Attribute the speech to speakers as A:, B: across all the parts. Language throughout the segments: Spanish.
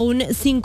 A: un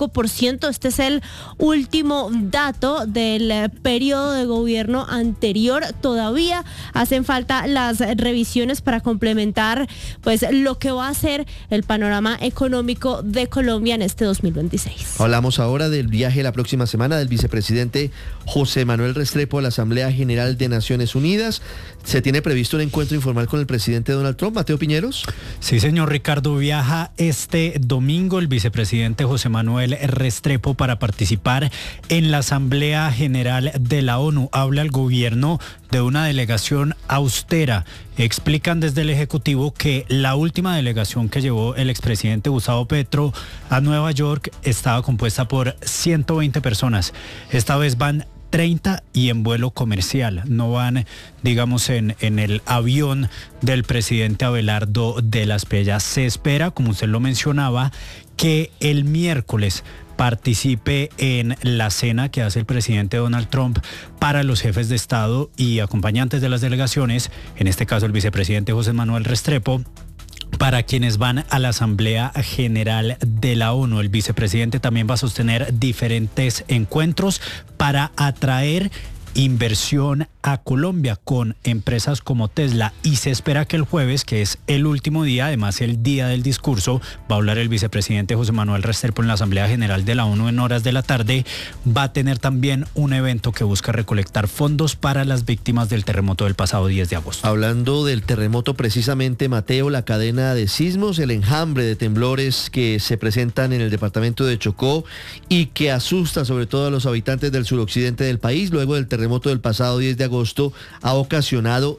A: 5%. Este es el último dato del periodo de gobierno anterior. Todavía hacen falta las revisiones para complementar pues lo que va a ser el panorama económico de Colombia en este 2026.
B: Hablamos ahora del viaje la próxima semana del vicepresidente José Manuel Restrepo a la Asamblea General de Naciones Unidas. Se tiene previsto un encuentro informal con el presidente Donald Trump. Mateo Piñeros.
C: Sí, señor Ricardo, viaja este domingo el vicepresidente José Manuel Restrepo para participar en la Asamblea General de la ONU. Habla el gobierno de una delegación austera. Explican desde el Ejecutivo que la última delegación que llevó el expresidente Gustavo Petro a Nueva York estaba compuesta por 120 personas. Esta vez van 30 y en vuelo comercial, no van, digamos, en el avión del presidente Abelardo de la Espriella. Se espera, como usted lo mencionaba, que el miércoles participe en la cena que hace el presidente Donald Trump para los jefes de Estado y acompañantes de las delegaciones, en este caso el vicepresidente José Manuel Restrepo, para quienes van a la Asamblea General de la ONU. El vicepresidente también va a sostener diferentes encuentros para atraer inversión a Colombia con empresas como Tesla, y se espera que el jueves, que es el último día, además el día del discurso, va a hablar el vicepresidente José Manuel Restrepo en la Asamblea General de la ONU en horas de la tarde. Va a tener también un evento que busca recolectar fondos para las víctimas del terremoto del pasado 10 de agosto.
B: Hablando del terremoto precisamente, Mateo, la cadena de sismos, el enjambre de temblores que se presentan en el departamento de Chocó y que asusta sobre todo a los habitantes del suroccidente del país luego del terremoto del pasado 10 de agosto, ha ocasionado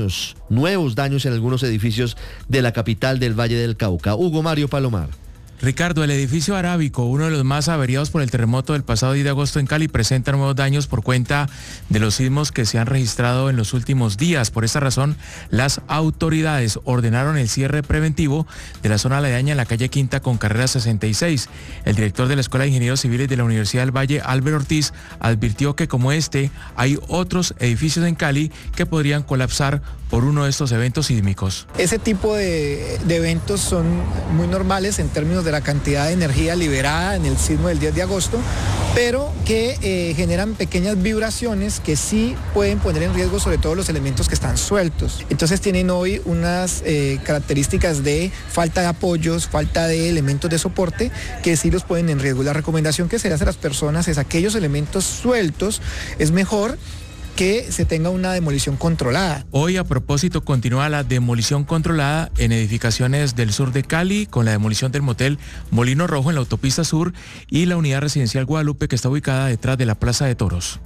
B: nuevos daños en algunos edificios de la capital del Valle del Cauca. Hugo Mario Palomar.
D: Ricardo, el edificio arábico, uno de los más averiados por el terremoto del pasado 10 de agosto en Cali, presenta nuevos daños por cuenta de los sismos que se han registrado en los últimos días. Por esta razón, las autoridades ordenaron el cierre preventivo de la zona aledaña en la calle Quinta con carrera 66. El director de la Escuela de Ingenieros Civiles de la Universidad del Valle, Álvaro Ortiz, advirtió que como este, hay otros edificios en Cali que podrían colapsar por uno de estos eventos sísmicos.
E: Ese tipo de eventos son muy normales en términos de la cantidad de energía liberada en el sismo del 10 de agosto, pero que generan pequeñas vibraciones que sí pueden poner en riesgo sobre todo los elementos que están sueltos. Entonces tienen hoy unas características de falta de apoyos, falta de elementos de soporte que sí los ponen en riesgo. La recomendación que se le hace a las personas es aquellos elementos sueltos, es mejor que se tenga una demolición controlada.
D: Hoy, a propósito, continúa la demolición controlada en edificaciones del sur de Cali, con la demolición del motel Molino Rojo en la autopista sur y la unidad residencial Guadalupe, que está ubicada detrás de la Plaza de Toros.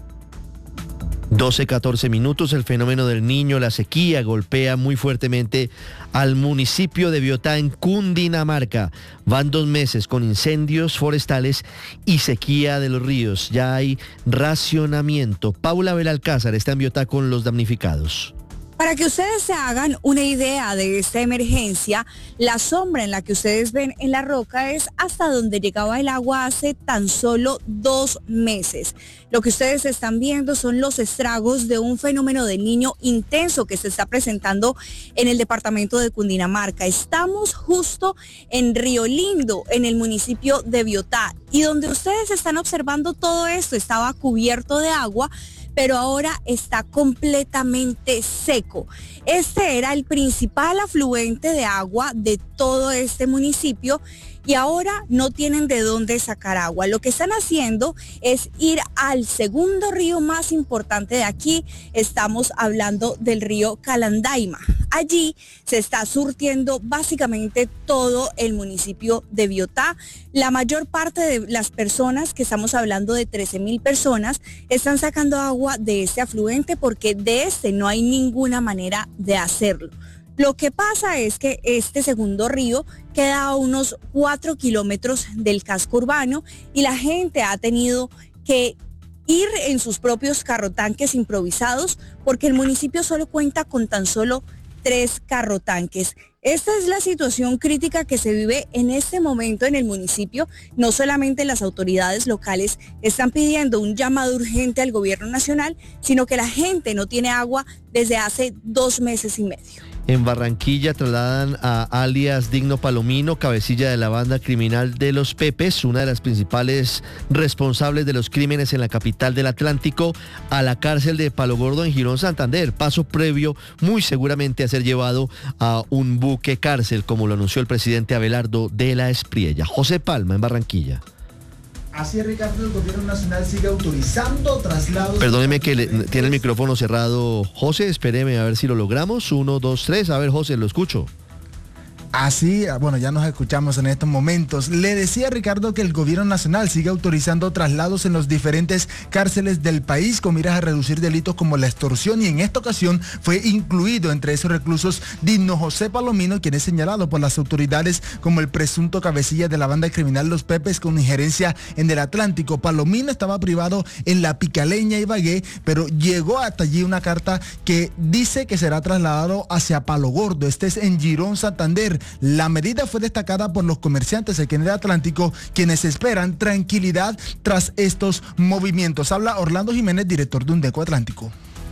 B: 12:14 minutos. El fenómeno del Niño, la sequía, golpea muy fuertemente al municipio de Biotá en Cundinamarca. Van 2 meses con incendios forestales y sequía de los ríos. Ya hay racionamiento. Paula Belalcázar está en Biotá con los damnificados.
F: Para que ustedes se hagan una idea de esta emergencia, la sombra en la que ustedes ven en la roca es hasta donde llegaba el agua hace tan solo 2 meses. Lo que ustedes están viendo son los estragos de un fenómeno del Niño intenso que se está presentando en el departamento de Cundinamarca. Estamos justo en Río Lindo, en el municipio de Biotá, y donde ustedes están observando todo esto estaba cubierto de agua, pero ahora está completamente seco. Este era el principal afluente de agua de todo este municipio y ahora no tienen de dónde sacar agua. Lo que están haciendo es ir al segundo río más importante de aquí. Estamos hablando del río Calandaima. Allí se está surtiendo básicamente todo el municipio de Biotá. La mayor parte de las personas, que estamos hablando de 13.000 personas, están sacando agua de este afluente porque de este no hay ninguna manera de hacerlo. Lo que pasa es que este segundo río queda a unos 4 kilómetros del casco urbano y la gente ha tenido que ir en sus propios carrotanques improvisados porque el municipio solo cuenta con tan solo 3 carrotanques. Esta es la situación crítica que se vive en este momento en el municipio. No solamente las autoridades locales están pidiendo un llamado urgente al gobierno nacional, sino que la gente no tiene agua desde hace 2 meses y medio.
B: En Barranquilla trasladan a alias Digno Palomino, cabecilla de la banda criminal de los Pepes, una de las principales responsables de los crímenes en la capital del Atlántico, a la cárcel de Palo Gordo en Girón, Santander. Paso previo, muy seguramente, a ser llevado a un buque cárcel, como lo anunció el presidente Abelardo de la Espriella. José Palma, en Barranquilla.
G: Así es, Ricardo, el gobierno nacional sigue autorizando traslados...
B: Perdóneme que tiene el micrófono cerrado, José, espéreme a ver si lo logramos. 1, 2, 3, a ver, José, lo escucho.
G: Así, bueno, ya nos escuchamos en estos momentos. Le decía, Ricardo, que el gobierno nacional sigue autorizando traslados en los diferentes cárceles del país con miras a reducir delitos como la extorsión, y en esta ocasión fue incluido entre esos reclusos Digno José Palomino, quien es señalado por las autoridades como el presunto cabecilla de la banda criminal Los Pepes con injerencia en el Atlántico. Palomino estaba privado en La Picaleña, Ibagué, pero llegó hasta allí una carta que dice que será trasladado hacia Palo Gordo. Este es en Girón, Santander. La medida fue destacada por los comerciantes aquí en el Atlántico, quienes esperan tranquilidad tras estos movimientos. Habla Orlando Jiménez, director de Undeco Atlántico.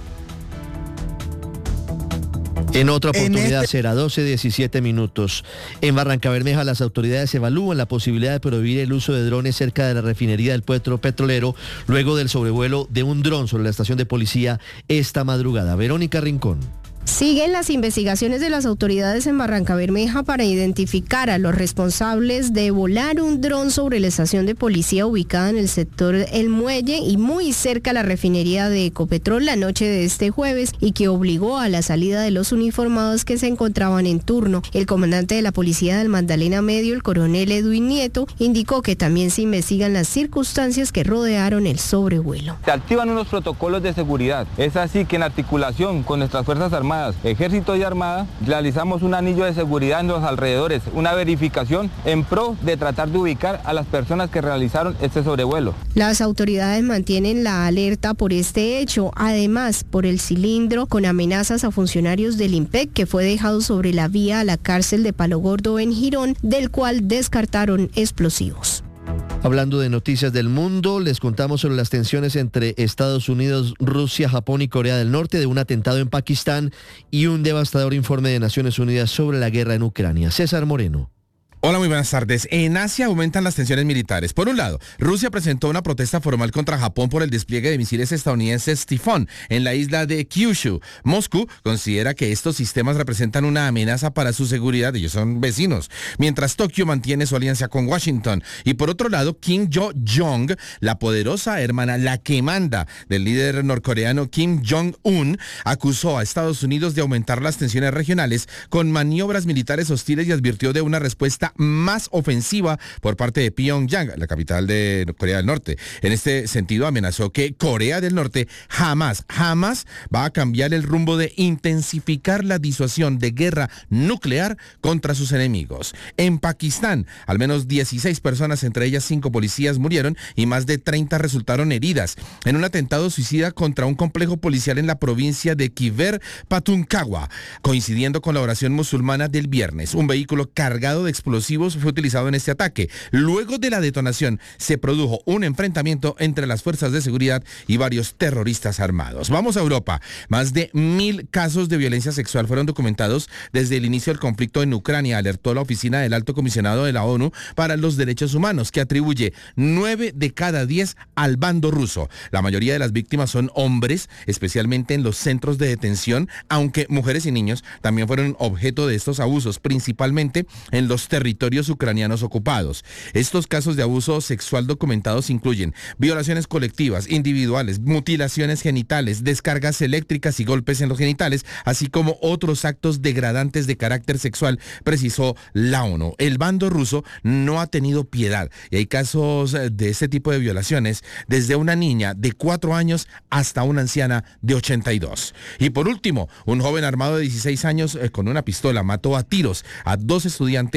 B: En otra oportunidad será 12:17 minutos. En Barrancabermeja, las autoridades evalúan la posibilidad de prohibir el uso de drones cerca de la refinería del puerto petrolero luego del sobrevuelo de un dron sobre la estación de policía esta madrugada. Verónica Rincón.
H: Siguen las investigaciones de las autoridades en Barrancabermeja para identificar a los responsables de volar un dron sobre la estación de policía ubicada en el sector El Muelle y muy cerca a la refinería de Ecopetrol la noche de este jueves, y que obligó a la salida de los uniformados que se encontraban en turno. El comandante de la policía del Magdalena Medio, el coronel Edwin Nieto, indicó que también se investigan las circunstancias que rodearon el sobrevuelo.
I: Se activan unos protocolos de seguridad. Es así que en articulación con nuestras Fuerzas Armadas, Ejército y Armada, realizamos un anillo de seguridad en los alrededores, una verificación en pro de tratar de ubicar a las personas que realizaron este sobrevuelo.
H: Las autoridades mantienen la alerta por este hecho, además por el cilindro con amenazas a funcionarios del IMPEC que fue dejado sobre la vía a la cárcel de Palo Gordo en Girón, del cual descartaron explosivos.
B: Hablando de noticias del mundo, les contamos sobre las tensiones entre Estados Unidos, Rusia, Japón y Corea del Norte, de un atentado en Pakistán y un devastador informe de Naciones Unidas sobre la guerra en Ucrania. César Moreno.
J: Hola, muy buenas tardes. En Asia aumentan las tensiones militares. Por un lado, Rusia presentó una protesta formal contra Japón por el despliegue de misiles estadounidenses Tifón en la isla de Kyushu. Moscú considera que estos sistemas representan una amenaza para su seguridad, ellos son vecinos, mientras Tokio mantiene su alianza con Washington. Y por otro lado, Kim Yo-jong, la poderosa hermana, la que manda del líder norcoreano Kim Jong-un, acusó a Estados Unidos de aumentar las tensiones regionales con maniobras militares hostiles y advirtió de una respuesta más ofensiva por parte de Pyongyang, la capital de Corea del Norte. En este sentido, amenazó que Corea del Norte jamás va a cambiar el rumbo de intensificar la disuasión de guerra nuclear contra sus enemigos. En Pakistán, al menos 16 personas, entre ellas 5 policías, murieron y más de 30 resultaron heridas en un atentado suicida contra un complejo policial en la provincia de Khyber Pakhtunkhwa, coincidiendo con la oración musulmana del viernes. Un vehículo cargado de explosivos fue utilizado en este ataque. Luego de la detonación se produjo un enfrentamiento entre las fuerzas de seguridad y varios terroristas armados. Vamos a Europa. Más de 1,000 casos de violencia sexual fueron documentados desde el inicio del conflicto en Ucrania, alertó la Oficina del Alto Comisionado de la ONU para los Derechos Humanos, que atribuye 9 de cada 10 al bando ruso. La mayoría de las víctimas son hombres, especialmente en los centros de detención, aunque mujeres y niños también fueron objeto de estos abusos, principalmente en los territorios ucranianos ocupados. Estos casos de abuso sexual documentados incluyen violaciones colectivas, individuales, mutilaciones genitales, descargas eléctricas y golpes en los genitales, así como otros actos degradantes de carácter sexual, precisó la ONU. El bando ruso no ha tenido piedad y hay casos de este tipo de violaciones desde una niña de 4 años hasta una anciana de 82. Y por último, un joven armado de 16 años con una pistola mató a tiros a 2 estudiantes e hirió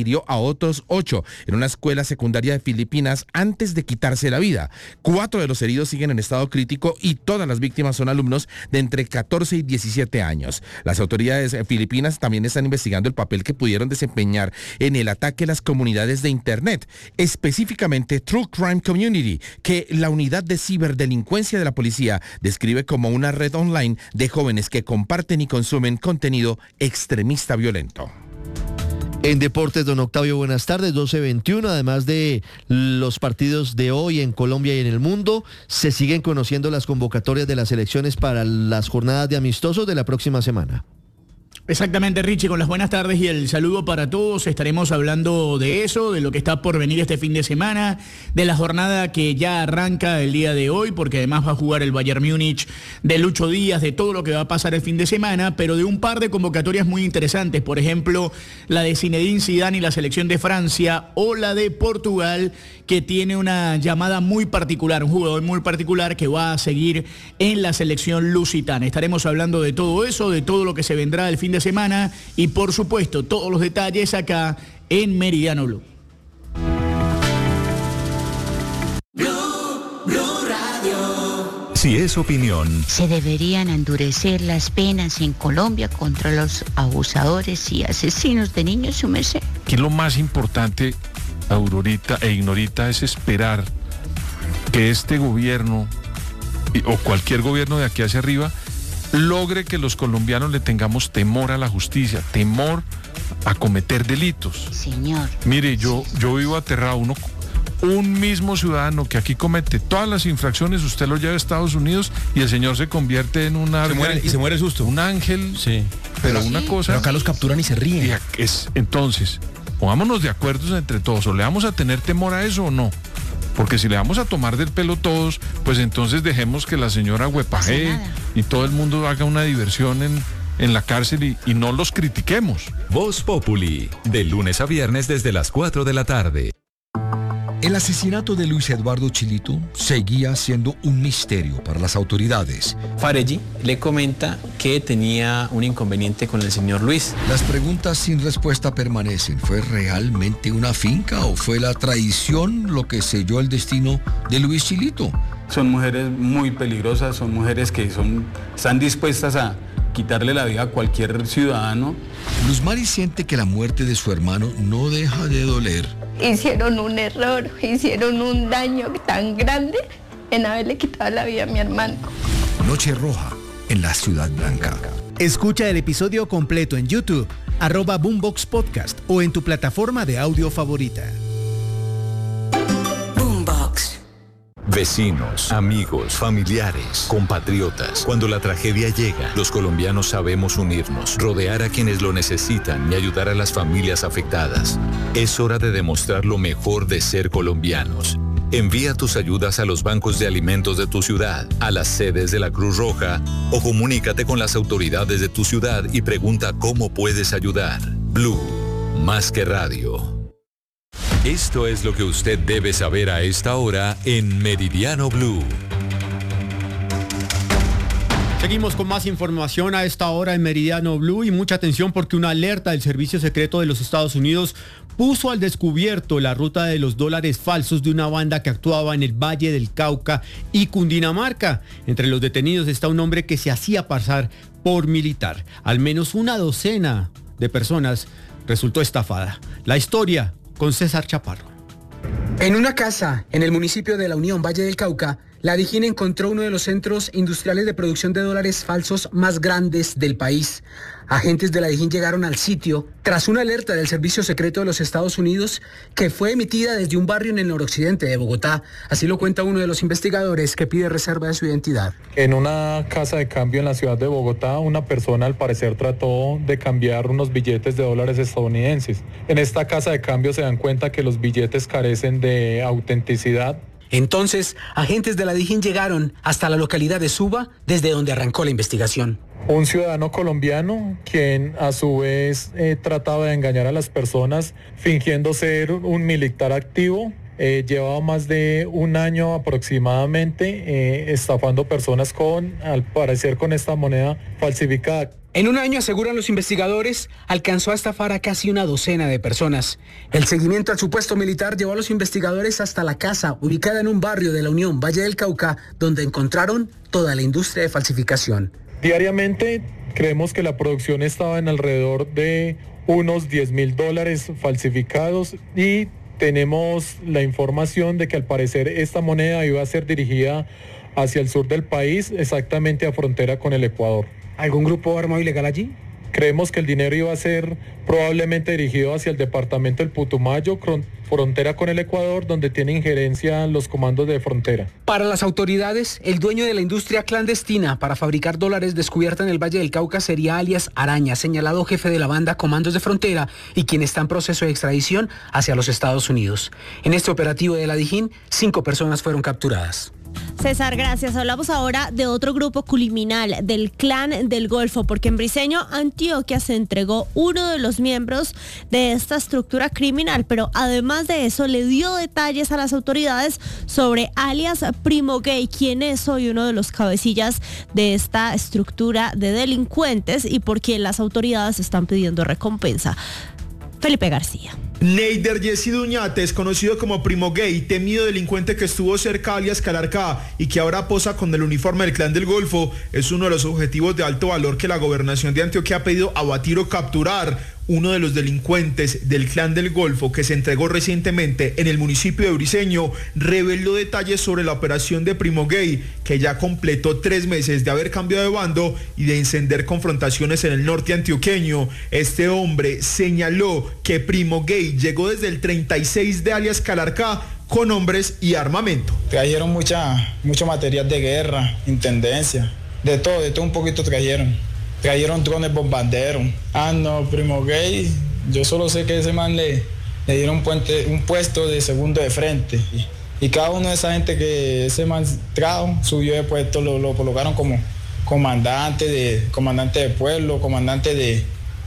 J: hirió a otros 8 en una escuela secundaria de Filipinas antes de quitarse la vida. 4 de los heridos siguen en estado crítico y todas las víctimas son alumnos de entre 14 y 17 años. Las autoridades filipinas también están investigando el papel que pudieron desempeñar en el ataque a las comunidades de Internet, específicamente True Crime Community, que la unidad de ciberdelincuencia de la policía describe como una red online de jóvenes que comparten y consumen contenido extremista violento.
B: En deportes, don Octavio, buenas tardes, 12:21, además de los partidos de hoy en Colombia y en el mundo, se siguen conociendo las convocatorias de las elecciones para las jornadas de amistosos de la próxima semana.
K: Exactamente, Richie, con las buenas tardes y el saludo para todos. Estaremos hablando de eso, de lo que está por venir este fin de semana, de la jornada que ya arranca el día de hoy, porque además va a jugar el Bayern Múnich, de Lucho Díaz, de todo lo que va a pasar el fin de semana, pero de un par de convocatorias muy interesantes, por ejemplo, la de Zinedine Zidane y la selección de Francia, o la de Portugal, que tiene una llamada muy particular, un jugador muy particular que va a seguir en la selección lusitana. Estaremos hablando de todo eso, de todo lo que se vendrá el fin de semana y por supuesto todos los detalles acá en Meridiano Blue.
L: Si es opinión,
M: se deberían endurecer las penas en Colombia contra los abusadores y asesinos de niños, su merced.
N: Aquí lo más importante, Aurorita e Ignorita, es esperar que este gobierno o cualquier gobierno de aquí hacia arriba logre que los colombianos le tengamos temor a la justicia, temor a cometer delitos.
M: Señor.
N: Mire, yo vivo aterrado. Un mismo ciudadano que aquí comete todas las infracciones, usted lo lleva a Estados Unidos y el señor se convierte en un ángel.
O: Se muere susto.
N: Un ángel.
O: Sí.
N: Pero una cosa.
O: Pero acá los capturan y se ríen.
N: Entonces, pongámonos de acuerdo entre todos. ¿O le vamos a tener temor a eso o no? Porque si le vamos a tomar del pelo todos, pues entonces dejemos que la señora huepajee y todo el mundo haga una diversión en la cárcel y no los critiquemos.
L: Voz Populi, de lunes a viernes desde las 4 de la tarde.
P: El asesinato de Luis Eduardo Chilito seguía siendo un misterio para las autoridades.
Q: Fareggi le comenta que tenía un inconveniente con el señor Luis.
P: Las preguntas sin respuesta permanecen. ¿Fue realmente una finca o fue la traición lo que selló el destino de Luis Chilito?
R: Son mujeres muy peligrosas, son mujeres que están dispuestas a quitarle la vida a cualquier ciudadano.
P: Luz Mari siente que la muerte de su hermano no deja de doler.
S: Hicieron un error, hicieron un daño tan grande en haberle quitado la vida a mi hermano.
P: Noche Roja en la Ciudad Blanca.
T: Escucha el episodio completo en YouTube, @Boombox Podcast o en tu plataforma de audio favorita.
L: Vecinos, amigos, familiares, compatriotas. Cuando la tragedia llega, los colombianos sabemos unirnos, rodear a quienes lo necesitan y ayudar a las familias afectadas. Es hora de demostrar lo mejor de ser colombianos. Envía tus ayudas a los bancos de alimentos de tu ciudad, a las sedes de la Cruz Roja o comunícate con las autoridades de tu ciudad y pregunta cómo puedes ayudar. Blue, más que radio. Esto es lo que usted debe saber a esta hora en Meridiano Blue.
O: Seguimos con más información a esta hora en Meridiano Blue y mucha atención porque una alerta del Servicio Secreto de los Estados Unidos puso al descubierto la ruta de los dólares falsos de una banda que actuaba en el Valle del Cauca y Cundinamarca. Entre los detenidos está un hombre que se hacía pasar por militar. Al menos una docena de personas resultó estafada. La historia con César Chaparro.
U: En una casa en el municipio de La Unión, Valle del Cauca, la DIJÍN encontró uno de los centros industriales de producción de dólares falsos más grandes del país. Agentes de la DIJÍN llegaron al sitio tras una alerta del Servicio Secreto de los Estados Unidos que fue emitida desde un barrio en el noroccidente de Bogotá. Así lo cuenta uno de los investigadores que pide reserva de su identidad.
V: En una casa de cambio en la ciudad de Bogotá, una persona al parecer trató de cambiar unos billetes de dólares estadounidenses. En esta casa de cambio se dan cuenta que los billetes carecen de autenticidad.
U: Entonces, agentes de la DIJÍN llegaron hasta la localidad de Suba, desde donde arrancó la investigación.
V: Un ciudadano colombiano quien a su vez trataba de engañar a las personas fingiendo ser un militar activo. llevaba más de un año aproximadamente estafando personas al parecer con esta moneda falsificada.
U: En un año, aseguran los investigadores, alcanzó a estafar a casi una docena de personas. El seguimiento al supuesto militar llevó a los investigadores hasta la casa, ubicada en un barrio de la Unión, Valle del Cauca, donde encontraron toda la industria de falsificación.
V: Diariamente creemos que la producción estaba en alrededor de unos $10,000 falsificados y tenemos la información de que al parecer esta moneda iba a ser dirigida hacia el sur del país, exactamente a frontera con el Ecuador.
U: ¿Algún grupo armado ilegal allí?
V: Creemos que el dinero iba a ser probablemente dirigido hacia el departamento del Putumayo, frontera con el Ecuador, donde tiene injerencia los comandos de frontera.
U: Para las autoridades, el dueño de la industria clandestina para fabricar dólares descubierta en el Valle del Cauca sería alias Araña, señalado jefe de la banda Comandos de Frontera y quien está en proceso de extradición hacia los Estados Unidos. En este operativo de la Dijín, 5 personas fueron capturadas.
A: César, gracias. Hablamos ahora de otro grupo criminal, del Clan del Golfo, porque en Briceño, Antioquia, se entregó uno de los miembros de esta estructura criminal, pero además de eso le dio detalles a las autoridades sobre alias Primo Gay, quien es hoy uno de los cabecillas de esta estructura de delincuentes y por quien las autoridades están pidiendo recompensa. Felipe García.
C: Neider Jessy Duñate es conocido como Primo Gay, temido delincuente que estuvo cerca alias Calarcá y que ahora posa con el uniforme del Clan del Golfo. Es uno de los objetivos de alto valor que la gobernación de Antioquia ha pedido abatir o capturar. Uno de los delincuentes del Clan del Golfo que se entregó recientemente en el municipio de Briceño reveló detalles sobre la operación de Primo Gay, que ya completó 3 meses de haber cambiado de bando y de encender confrontaciones en el norte antioqueño. Este hombre señaló que Primo Gay llegó desde el 36 de alias Calarcá con hombres y armamento.
W: Trajeron mucho material de guerra, intendencia, de todo un poquito trajeron. Trajeron drones bombarderos. No, Primo Gay, yo solo sé que ese man le dieron un puesto de segundo de frente. Y cada uno de esa gente que ese man trajo, subió de puesto, lo colocaron como comandante de pueblo, comandante de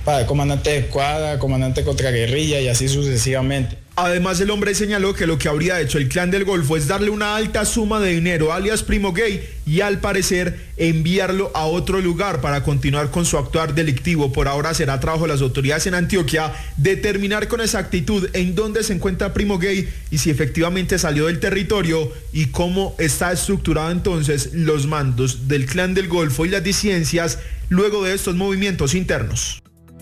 W: escuadra, comandante contra guerrilla y así sucesivamente.
C: Además, el hombre señaló que lo que habría hecho el Clan del Golfo es darle una alta suma de dinero alias Primo Gay y al parecer enviarlo a otro lugar para continuar con su actuar delictivo. Por ahora será trabajo de las autoridades en Antioquia determinar con exactitud en dónde se encuentra Primo Gay y si efectivamente salió del territorio y cómo está estructurado entonces los mandos del Clan del Golfo y las disidencias luego de estos movimientos internos.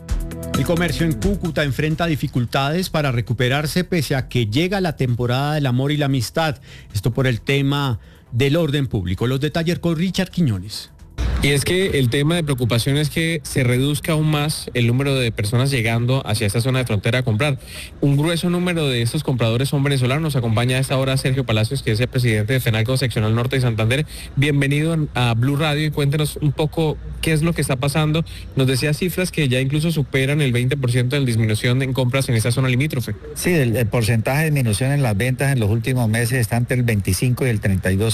O: El comercio en Cúcuta enfrenta dificultades para recuperarse pese a que llega la temporada del amor y la amistad. Esto por el tema del orden público. Los detalles con Richard Quiñones.
X: Y es que el tema de preocupación es que se reduzca aún más el número de personas llegando hacia esta zona de frontera a comprar. Un grueso número de estos compradores son venezolanos. Nos acompaña a esta hora Sergio Palacios, que es el presidente de FENALCO Seccional Norte de Santander. Bienvenido a Blue Radio y cuéntenos un poco qué es lo que está pasando. Nos decía cifras que ya incluso superan el 20% de disminución en compras en esta zona limítrofe.
Y: Sí, el porcentaje de disminución en las ventas en los últimos meses está entre el 25 y el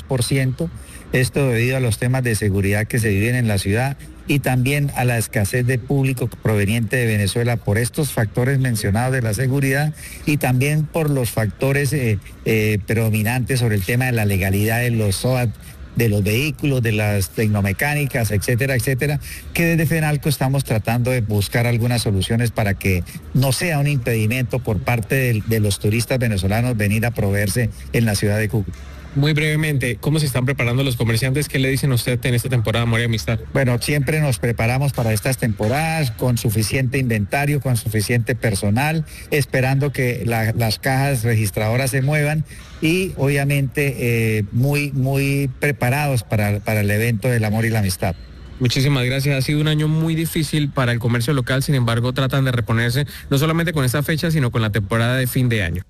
Y: 32%. Esto debido a los temas de seguridad que se viven en la ciudad y también a la escasez de público proveniente de Venezuela por estos factores mencionados de la seguridad y también por los factores predominantes sobre el tema de la legalidad de los SOAT, de los vehículos, de las tecnomecánicas, etcétera, etcétera, que desde FENALCO estamos tratando de buscar algunas soluciones para que no sea un impedimento por parte de los turistas venezolanos venir a proveerse en la ciudad de Cúcuta.
X: Muy brevemente, ¿cómo se están preparando los comerciantes? ¿Qué le dicen a usted en esta temporada Amor y Amistad?
Y: Bueno, siempre nos preparamos para estas temporadas con suficiente inventario, con suficiente personal, esperando que las cajas registradoras se muevan y obviamente muy preparados para el evento del Amor y la Amistad.
X: Muchísimas gracias. Ha sido un año muy difícil para el comercio local, sin embargo tratan de reponerse no solamente con esta fecha, sino con la temporada de fin de año.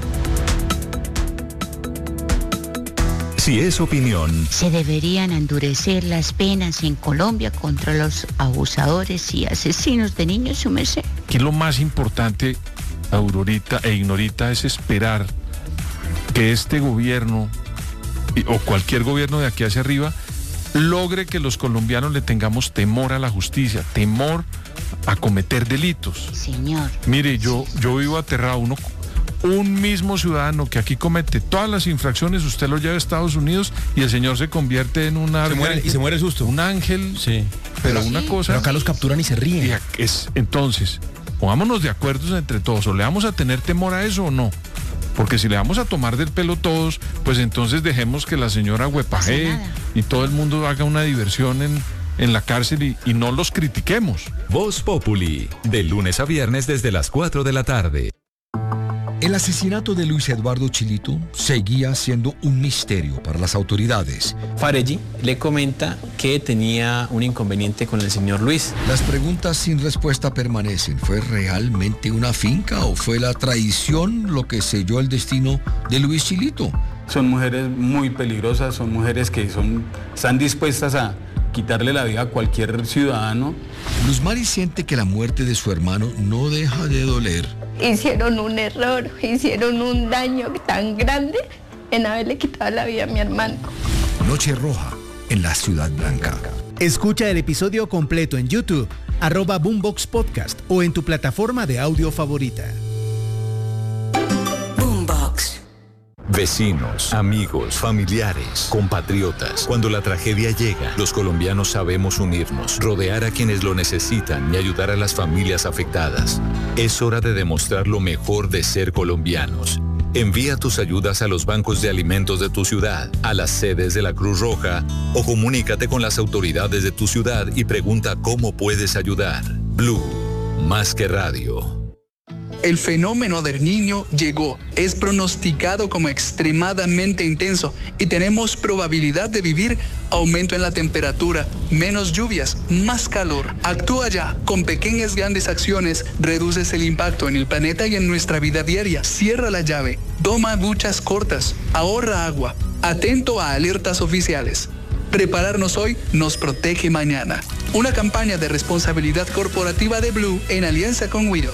L: Si es opinión.
M: Se deberían endurecer las penas en Colombia contra los abusadores y asesinos de niños, su merced.
N: Aquí lo más importante, Aurorita e Ignorita, es esperar que este gobierno o cualquier gobierno de aquí hacia arriba logre que los colombianos le tengamos temor a la justicia, temor a cometer delitos.
M: Señor.
N: Mire, yo vivo aterrado. un mismo ciudadano que aquí comete todas las infracciones, usted lo lleva a Estados Unidos y el señor se convierte en un ángel.
D: Se muere el susto.
N: Un ángel.
D: Sí.
N: Pero una cosa.
D: Pero acá los capturan y se ríen.
N: Entonces, pongámonos de acuerdo entre todos. ¿O le vamos a tener temor a eso o no? Porque si le vamos a tomar del pelo todos, pues entonces dejemos que la señora huepajee y todo el mundo haga una diversión en la cárcel y no los critiquemos.
L: Voz Populi, de lunes a viernes desde las 4 de la tarde.
P: El asesinato de Luis Eduardo Chilito seguía siendo un misterio para las autoridades.
Q: Fareggi le comenta que tenía un inconveniente con el señor Luis.
P: Las preguntas sin respuesta permanecen. ¿Fue realmente una finca o fue la traición lo que selló el destino de Luis Chilito?
R: Son mujeres muy peligrosas, son mujeres que están dispuestas a quitarle la vida a cualquier ciudadano.
P: Luz Mari siente que la muerte de su hermano no deja de doler.
S: Hicieron un error, hicieron un daño tan grande en haberle quitado la vida a mi hermano.
P: Noche Roja en la Ciudad Blanca.
T: Escucha el episodio completo en YouTube, @Boombox Podcast o en tu plataforma de audio favorita.
L: Vecinos, amigos, familiares, compatriotas. Cuando la tragedia llega, los colombianos sabemos unirnos, rodear a quienes lo necesitan y ayudar a las familias afectadas. Es hora de demostrar lo mejor de ser colombianos. Envía tus ayudas a los bancos de alimentos de tu ciudad, a las sedes de la Cruz Roja o comunícate con las autoridades de tu ciudad y pregunta cómo puedes ayudar. Blue, más que radio.
E: El fenómeno del Niño llegó, es pronosticado como extremadamente intenso y tenemos probabilidad de vivir aumento en la temperatura, menos lluvias, más calor. Actúa ya, con pequeñas grandes acciones reduces el impacto en el planeta y en nuestra vida diaria. Cierra la llave, toma duchas cortas, ahorra agua, atento a alertas oficiales. Prepararnos hoy nos protege mañana. Una campaña de responsabilidad corporativa de Blue en alianza con Widow.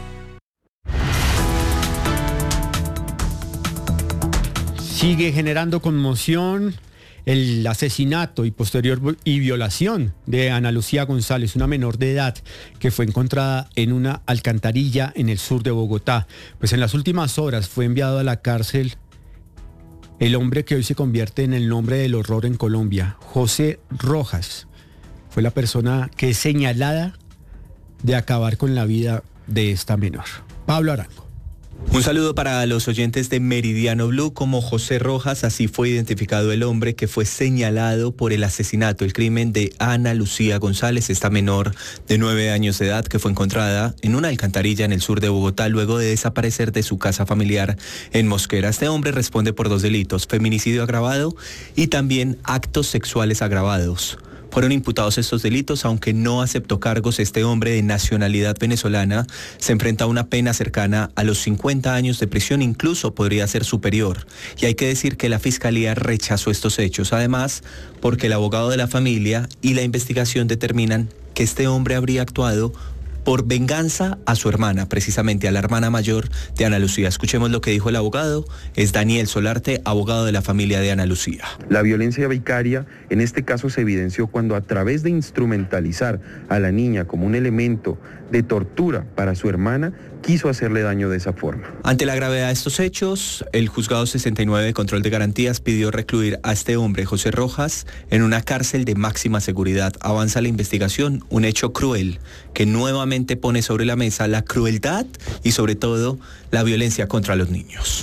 O: Sigue generando conmoción el asesinato y posterior violación de Ana Lucía González, una menor de edad que fue encontrada en una alcantarilla en el sur de Bogotá. Pues en las últimas horas fue enviado a la cárcel el hombre que hoy se convierte en el nombre del horror en Colombia, José Rojas. Fue la persona que es señalada de acabar con la vida de esta menor. Pablo Arango.
F: Un saludo para los oyentes de Meridiano Blue. Como José Rojas, así fue identificado el hombre que fue señalado por el asesinato, el crimen de Ana Lucía González, esta menor de 9 años de edad que fue encontrada en una alcantarilla en el sur de Bogotá luego de desaparecer de su casa familiar en Mosquera. Este hombre responde por 2 delitos, feminicidio agravado y también actos sexuales agravados. Fueron imputados estos delitos, aunque no aceptó cargos. Este hombre de nacionalidad venezolana se enfrenta a una pena cercana a los 50 años de prisión, incluso podría ser superior. Y hay que decir que la Fiscalía rechazó estos hechos, además porque el abogado de la familia y la investigación determinan que este hombre habría actuado por venganza a su hermana, precisamente a la hermana mayor de Ana Lucía. Escuchemos lo que dijo el abogado, es Daniel Solarte, abogado de la familia de Ana Lucía.
G: La violencia vicaria en este caso se evidenció cuando a través de instrumentalizar a la niña como un elemento de tortura para su hermana, quiso hacerle daño de esa forma.
F: Ante la gravedad de estos hechos, el Juzgado 69 de Control de Garantías pidió recluir a este hombre, José Rojas, en una cárcel de máxima seguridad. Avanza la investigación, un hecho cruel que nuevamente pone sobre la mesa la crueldad y sobre todo la violencia contra los niños.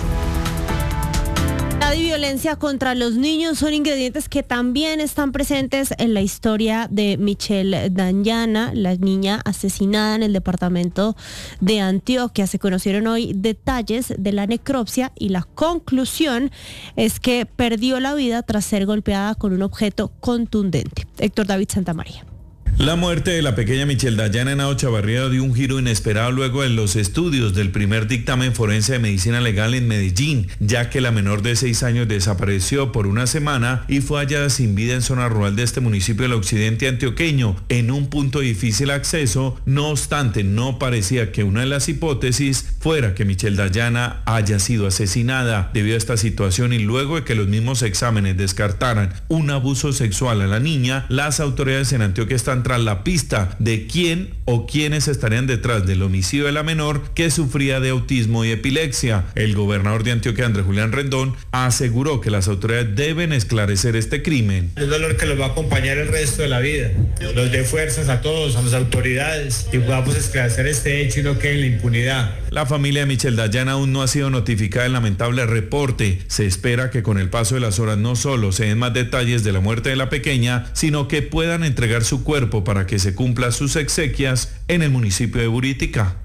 A: Y violencia contra los niños son ingredientes que también están presentes en la historia de Michelle Danyana, la niña asesinada en el departamento de Antioquia. Se conocieron hoy detalles de la necropsia y la conclusión es que perdió la vida tras ser golpeada con un objeto contundente. Héctor David Santamaría.
I: La muerte de la pequeña Michelle Danyana Henao Chavarría dio un giro inesperado luego de los estudios del primer dictamen forense de medicina legal en Medellín, ya que la menor de 6 años desapareció por una semana y fue hallada sin vida en zona rural de este municipio del occidente antioqueño, en un punto de difícil acceso. No obstante, no parecía que una de las hipótesis fuera que Michelle Danyana haya sido asesinada. Debido a esta situación y luego de que los mismos exámenes descartaran un abuso sexual a la niña, las autoridades en Antioquia están están tras la pista de quién o quiénes estarían detrás del homicidio de la menor que sufría de autismo y epilepsia. El gobernador de Antioquia, Andrés Julián Rendón, aseguró que las autoridades deben esclarecer este crimen.
B: Es un dolor que los va a acompañar el resto de la vida. Los dé fuerzas a todos, a las autoridades, y podamos esclarecer este hecho y no quede en la impunidad.
I: La familia de Michelle Dayan aún no ha sido notificada del lamentable reporte. Se espera que con el paso de las horas no solo se den más detalles de la muerte de la pequeña, sino que puedan entregar su cuerpo para que se cumplan sus exequias en el municipio de Buritica.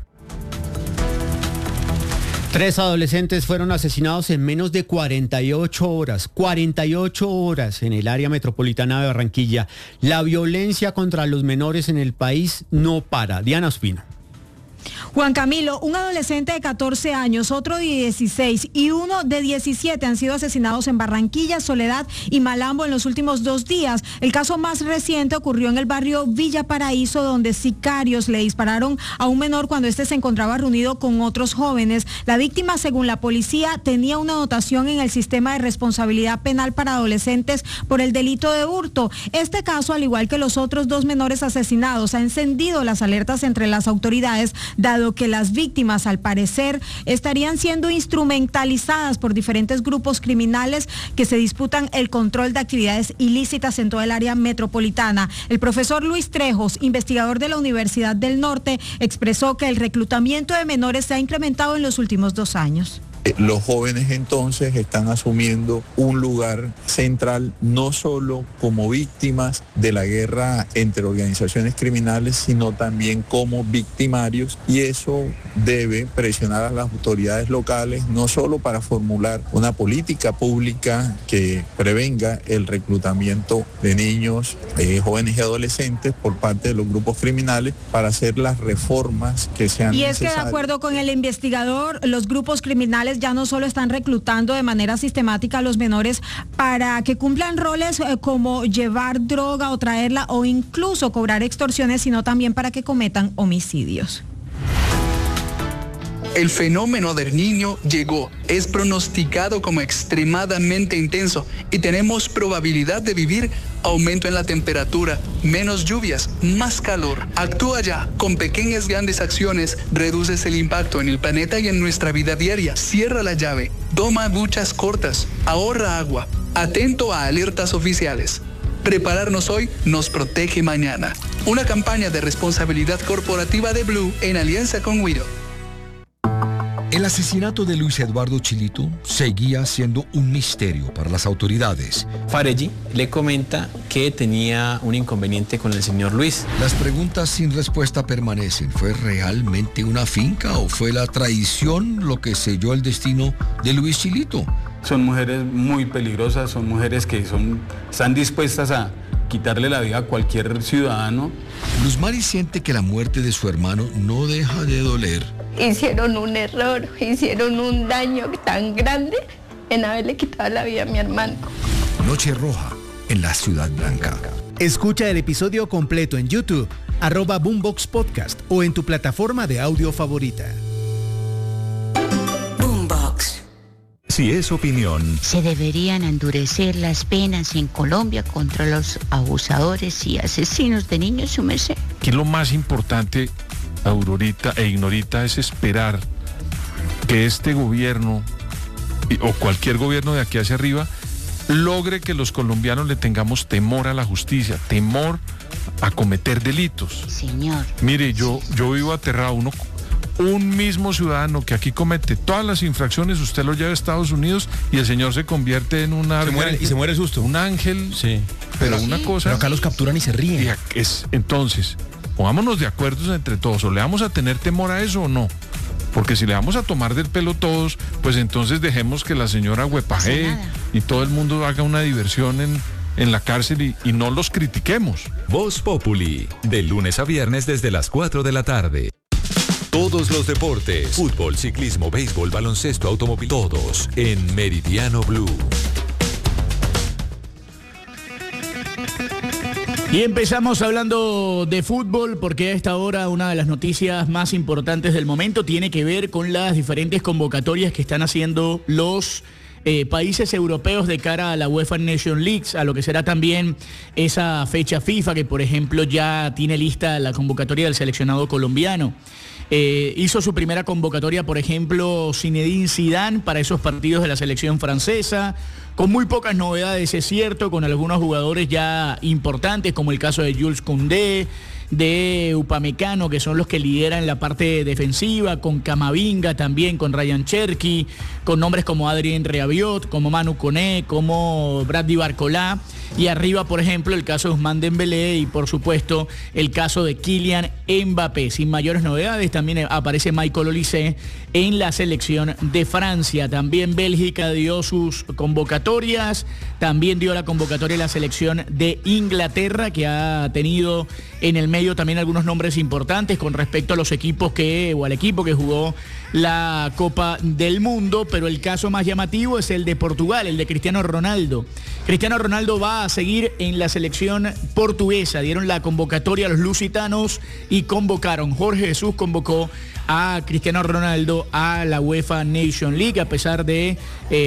O: 3 adolescentes fueron asesinados en menos de 48 horas en el área metropolitana de Barranquilla. La violencia contra los menores en el país no para. Diana Ospino.
D: Juan Camilo, un adolescente de 14 años, otro de 16 y uno de 17 han sido asesinados en Barranquilla, Soledad y Malambo en los últimos 2 días. El caso más reciente ocurrió en el barrio Villa Paraíso, donde sicarios le dispararon a un menor cuando este se encontraba reunido con otros jóvenes. La víctima, según la policía, tenía una dotación en el sistema de responsabilidad penal para adolescentes por el delito de hurto. Este caso, al igual que los otros 2 menores asesinados, ha encendido las alertas entre las autoridades, dado que las víctimas, al parecer, estarían siendo instrumentalizadas por diferentes grupos criminales que se disputan el control de actividades ilícitas en toda el área metropolitana. El profesor Luis Trejos, investigador de la Universidad del Norte, expresó que el reclutamiento de menores se ha incrementado en los últimos 2 años.
H: Los jóvenes entonces están asumiendo un lugar central no solo como víctimas de la guerra entre organizaciones criminales, sino también como victimarios, y eso debe presionar a las autoridades locales no solo para formular una política pública que prevenga el reclutamiento de niños, jóvenes y adolescentes por parte de los grupos criminales, para hacer las reformas que sean necesarias.
D: Y es que, de acuerdo con el investigador, los grupos criminales ya no solo están reclutando de manera sistemática a los menores para que cumplan roles como llevar droga o traerla o incluso cobrar extorsiones, sino también para que cometan homicidios.
E: El fenómeno del Niño llegó, es pronosticado como extremadamente intenso y tenemos probabilidad de vivir aumento en la temperatura, menos lluvias, más calor. Actúa ya, con pequeñas grandes acciones reduces el impacto en el planeta y en nuestra vida diaria. Cierra la llave, toma duchas cortas, ahorra agua, atento a alertas oficiales. Prepararnos hoy nos protege mañana. Una campaña de responsabilidad corporativa de Blue en alianza con Wido.
P: El asesinato de Luis Eduardo Chilito seguía siendo un misterio para las autoridades.
Q: Farelli le comenta que tenía un inconveniente con el señor Luis.
P: Las preguntas sin respuesta permanecen. ¿Fue realmente una finca o fue la traición lo que selló el destino de Luis Chilito?
R: Son mujeres muy peligrosas, son mujeres que están dispuestas a quitarle la vida a cualquier ciudadano.
P: Luz Mari siente que la muerte de su hermano no deja de doler.
S: Hicieron un error, hicieron un daño tan grande en haberle quitado la vida a mi hermano.
P: Noche Roja en la Ciudad Blanca.
T: Escucha el episodio completo en YouTube, @Boombox Podcast o en tu plataforma de audio favorita.
L: Boombox. Si es opinión.
M: Se deberían endurecer las penas en Colombia contra los abusadores y asesinos de niños, su merced.
N: Aquí lo más importante, Aurorita e Ignorita, es esperar que este gobierno o cualquier gobierno de aquí hacia arriba logre que los colombianos le tengamos temor a la justicia, temor a cometer delitos.
M: Señor.
N: Mire, yo vivo aterrado. Un mismo ciudadano que aquí comete todas las infracciones, usted lo lleva a Estados Unidos y el señor se convierte en un ángel.
J: Se muere el susto.
N: Un ángel.
J: Sí.
N: Pero una cosa.
J: Pero acá los capturan y se ríen.
N: Entonces, pongámonos de acuerdo entre todos. ¿O le vamos a tener temor a eso o no? Porque si le vamos a tomar del pelo todos, pues entonces dejemos que la señora huepajee y todo el mundo haga una diversión en la cárcel y no los critiquemos.
L: Voz Populi, de lunes a viernes desde las 4 de la tarde. Todos los deportes, fútbol, ciclismo, béisbol, baloncesto, automóvil, todos en Meridiano Blue.
J: Y empezamos hablando de fútbol porque a esta hora una de las noticias más importantes del momento tiene que ver con las diferentes convocatorias que están haciendo los países europeos de cara a la UEFA Nations League, a lo que será también esa fecha FIFA, que por ejemplo ya tiene lista la convocatoria del seleccionado colombiano. Hizo su primera convocatoria, por ejemplo, Zinedine Zidane para esos partidos de la selección francesa, con muy pocas novedades, es cierto, con algunos jugadores ya importantes, como el caso de Jules Koundé, de Upamecano, que son los que lideran la parte defensiva, con Camavinga también, con Ryan Cherki, con nombres como Adrien Rabiot, como Manu Koné, como Bradley Barcola, y arriba, por ejemplo, el caso de Ousmane Dembélé y, por supuesto, el caso de Kylian Mbappé. Sin mayores novedades, también aparece Michael Olise en la selección de Francia. También Bélgica dio sus convocatorias, también dio la convocatoria de la selección de Inglaterra, que ha tenido en el medio también algunos nombres importantes con respecto a los equipos al equipo que jugó la Copa del Mundo, pero el caso más llamativo es el de Portugal, el de Cristiano Ronaldo. Cristiano Ronaldo va a seguir en la selección portuguesa. Dieron la convocatoria a los lusitanos y convocaron. Jorge Jesús convocó a Cristiano Ronaldo a la UEFA Nations League, a pesar de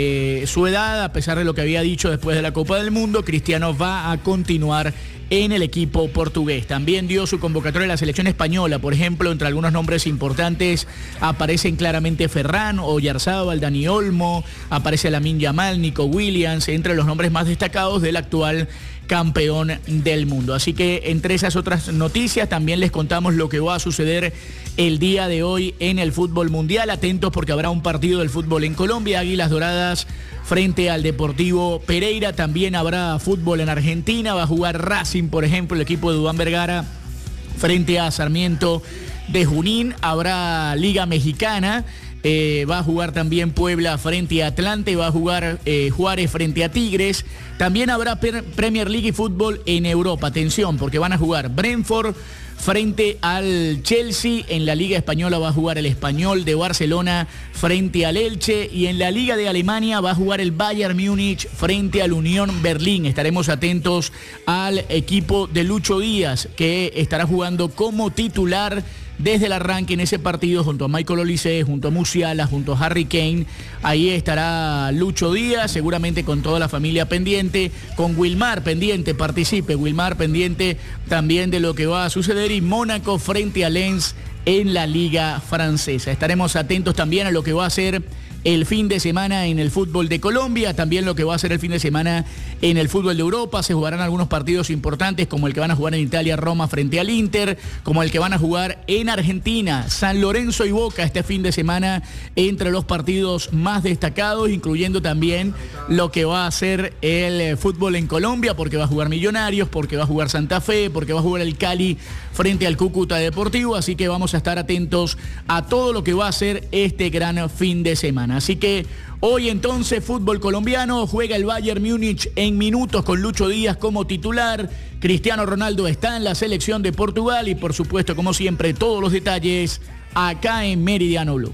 J: su edad, a pesar de lo que había dicho después de la Copa del Mundo. Cristiano va a continuar en el equipo portugués. También dio su convocatoria a la selección española. Por ejemplo, entre algunos nombres importantes aparecen claramente Ferran, Oyarzábal, Dani Olmo, aparece Lamine Yamal, Nico Williams, entre los nombres más destacados del actual campeón del mundo. Así que entre esas otras noticias también les contamos lo que va a suceder el día de hoy en el fútbol mundial. Atentos porque habrá un partido del fútbol en Colombia, Águilas Doradas frente al Deportivo Pereira. También habrá fútbol en Argentina, va a jugar Racing, por ejemplo, el equipo de Duván Vergara frente a Sarmiento de Junín. Habrá Liga Mexicana. Va a jugar también Puebla frente a Atlante, va a jugar Juárez frente a Tigres. También habrá Premier League y fútbol en Europa. Atención, porque van a jugar Brentford frente al Chelsea. En la Liga Española va a jugar el Español de Barcelona frente al Elche. Y en la Liga de Alemania va a jugar el Bayern Múnich frente al Unión Berlín. Estaremos atentos al equipo de Lucho Díaz, que estará jugando como titular desde el arranque en ese partido, junto a Michael Olise, junto a Musiala, junto a Harry Kane. Ahí estará Lucho Díaz, seguramente con toda la familia pendiente, con Wilmar pendiente, participe Wilmar pendiente también de lo que va a suceder, y Mónaco frente a Lens en la Liga Francesa. Estaremos atentos también a lo que va a ser el fin de semana en el fútbol de Colombia, también lo que va a ser el fin de semana en el fútbol de Europa. Se jugarán algunos partidos importantes, como el que van a jugar en Italia, Roma frente al Inter, como el que van a jugar en Argentina, San Lorenzo y Boca este fin de semana, entre los partidos más destacados, incluyendo también lo que va a ser el fútbol en Colombia, porque va a jugar Millonarios, porque va a jugar Santa Fe, porque va a jugar el Cali frente al Cúcuta Deportivo. Así que vamos a estar atentos a todo lo que va a ser este gran fin de semana. Así que hoy entonces fútbol colombiano, juega el Bayern Múnich en minutos con Lucho Díaz como titular. Cristiano Ronaldo está en la selección de Portugal y, por supuesto, como siempre, todos los detalles acá en Meridiano Blue.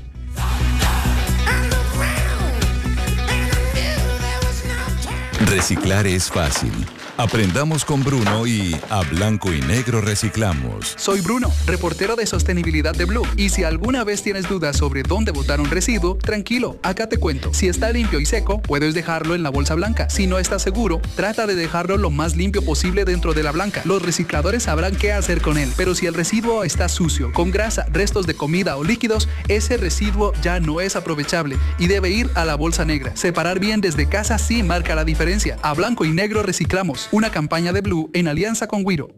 L: Reciclar es fácil. Aprendamos con Bruno y a blanco y negro reciclamos.
E: Soy Bruno, reportero de sostenibilidad de Blue. Y si alguna vez tienes dudas sobre dónde botar un residuo, tranquilo, acá te cuento. Si está limpio y seco, puedes dejarlo en la bolsa blanca. Si no estás seguro, trata de dejarlo lo más limpio posible dentro de la blanca. Los recicladores sabrán qué hacer con él. Pero si el residuo está sucio, con grasa, restos de comida o líquidos, ese residuo ya no es aprovechable y debe ir a la bolsa negra. Separar bien desde casa sí marca la diferencia. A blanco y negro reciclamos. Una campaña de Blue en alianza con Wiro.